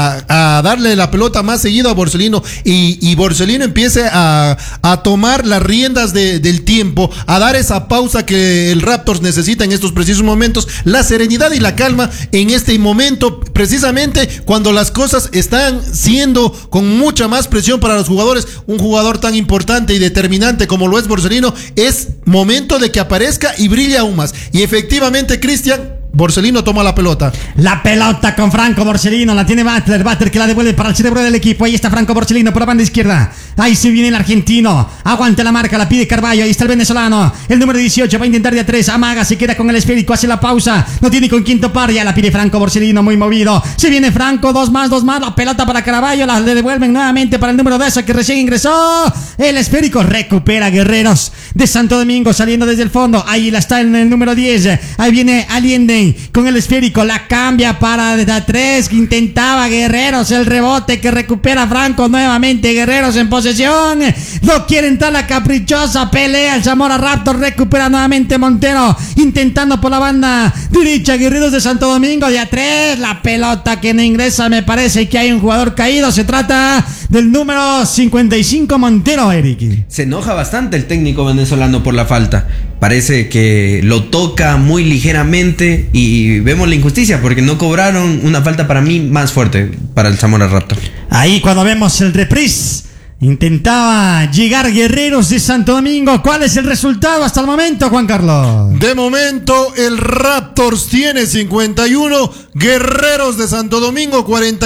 a darle la pelota más seguido a Borsellino y Borsellino empiece a tomar las riendas del tiempo, a dar esa pausa que el Raptors necesita en estos precisos momentos, la serenidad y la calma en este momento, precisamente cuando las cosas están siendo con mucha más presión para los jugadores. Un jugador tan importante y determinante como lo es Borsellino, es momento de que aparezca y brille aún más. Y efectivamente, Cristian, Borsellino toma la pelota. La pelota con Franco Borsellino, la tiene Butler que la devuelve para el cerebro del equipo. Ahí está Franco Borsellino por la banda izquierda. Ahí se viene el argentino, aguanta la marca, la pide Carballo. Ahí está el venezolano, el número 18, va a intentar de a 3, amaga, se queda con el esférico, hace la pausa, no tiene con quién topar, ya la pide Franco Borsellino, muy movido. Se viene Franco, dos más, la pelota para Carballo, la devuelven nuevamente para el número 2 que recién ingresó. El esférico recupera Guerreros de Santo Domingo saliendo desde el fondo. Ahí la está en el número 10. Ahí viene Allende con el esférico, la cambia para de a 3, intentaba Guerreros el rebote que recupera Franco nuevamente. Guerreros en posesión, no quiere entrar la caprichosa pelea. El Zamora Raptor recupera nuevamente Montero, intentando por la banda derecha. Guerreros de Santo Domingo de a 3, la pelota que no ingresa, me parece que hay un jugador caído. Se trata del número 55 Montero, Eric. Se enoja bastante el técnico venezolano por la falta. Parece que lo toca muy ligeramente y vemos la injusticia porque no cobraron una falta para mí más fuerte para el Zamora Raptor. Ahí cuando vemos el reprise, intentaba llegar Guerreros de Santo Domingo. ¿Cuál es el resultado hasta el momento, Juan Carlos? De momento el Raptors tiene 51, Guerreros de Santo Domingo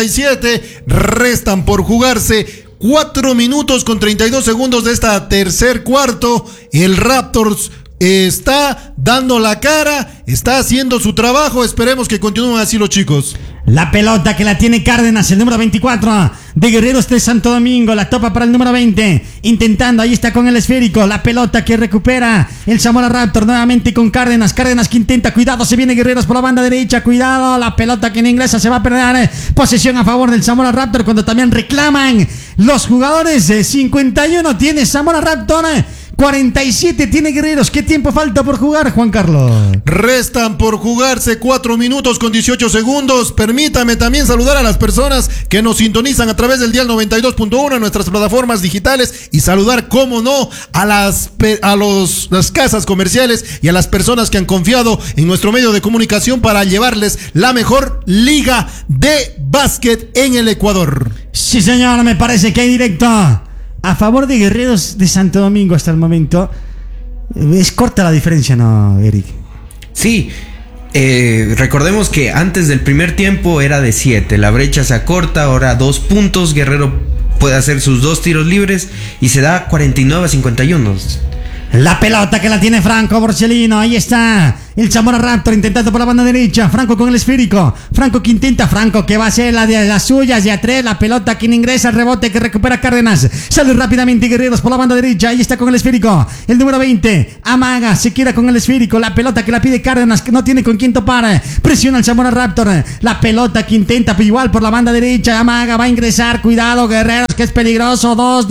47. Restan por jugarse 4 minutos con 32 segundos de esta tercer cuarto. El Raptors está dando la cara, está haciendo su trabajo. Esperemos que continúen así los chicos. La pelota que la tiene Cárdenas, el número 24 de Guerreros de Santo Domingo. La topa para el número 20. Intentando, ahí está con el esférico. La pelota que recupera el Zamora Raptor nuevamente con Cárdenas. Cárdenas que intenta, cuidado, se viene Guerreros por la banda derecha. Cuidado, la pelota que en inglesa se va a perder. Posesión a favor del Zamora Raptor cuando también reclaman los jugadores. 51 tiene Zamora Raptor. 47 tiene Guerreros. ¿Qué tiempo falta por jugar, Juan Carlos? Restan por jugarse 4 minutos con 18 segundos. Permítame también saludar a las personas que nos sintonizan a través del dial 92.1 en nuestras plataformas digitales y saludar, cómo no, a las casas comerciales y a las personas que han confiado en nuestro medio de comunicación para llevarles la mejor liga de básquet en el Ecuador. Sí, señor, me parece que hay directo a favor de Guerreros de Santo Domingo hasta el momento. Es corta la diferencia, ¿no, Eric? Sí, recordemos que antes del primer tiempo era de 7. La brecha se acorta, ahora 2 puntos. Guerrero puede hacer sus 2 tiros libres y se da 49-51. La pelota que la tiene Franco Borsellino. Ahí está el Zamora Raptor intentando por la banda derecha. Franco con el esférico. Franco que intenta. Franco que va a ser la de las suyas. De a 3. La pelota que ingresa. El rebote que recupera Cárdenas. Sale rápidamente Guerreros por la banda derecha. Ahí está con el esférico. El número 20. Amaga. Se queda con el esférico. La pelota que la pide Cárdenas. Que no tiene con quién topar. Presiona el Zamora Raptor. La pelota que intenta. Pero igual por la banda derecha. Amaga va a ingresar. Cuidado, Guerreros, que es peligroso. 2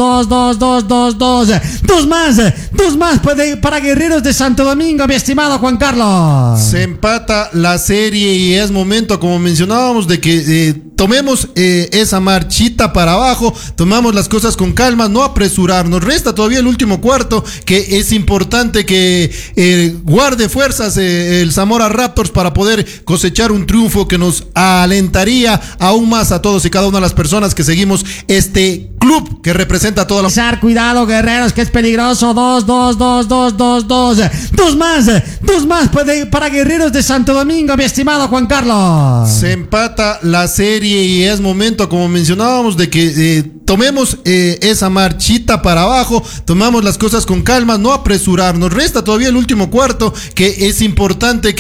más para Guerreros de Santo Domingo, mi estimado Juan Carlos. Se empata la serie y es momento, como mencionábamos, de que tomemos esa marchita para abajo, tomamos las cosas con calma, no apresurarnos. Resta todavía el último cuarto, que es importante que guarde fuerzas el Zamora Raptors para poder cosechar un triunfo que nos alentaría aún más a todos y cada una de las personas que seguimos este club que representa a toda la... Cuidado, Guerreros, que es peligroso. 2 más para Guerreros de Santo Domingo, mi estimado Juan Carlos. Se empata la serie y es momento, como mencionábamos, de que tomemos esa marchita para abajo, tomamos las cosas con calma, no apresurarnos. Resta todavía el último cuarto, que es importante que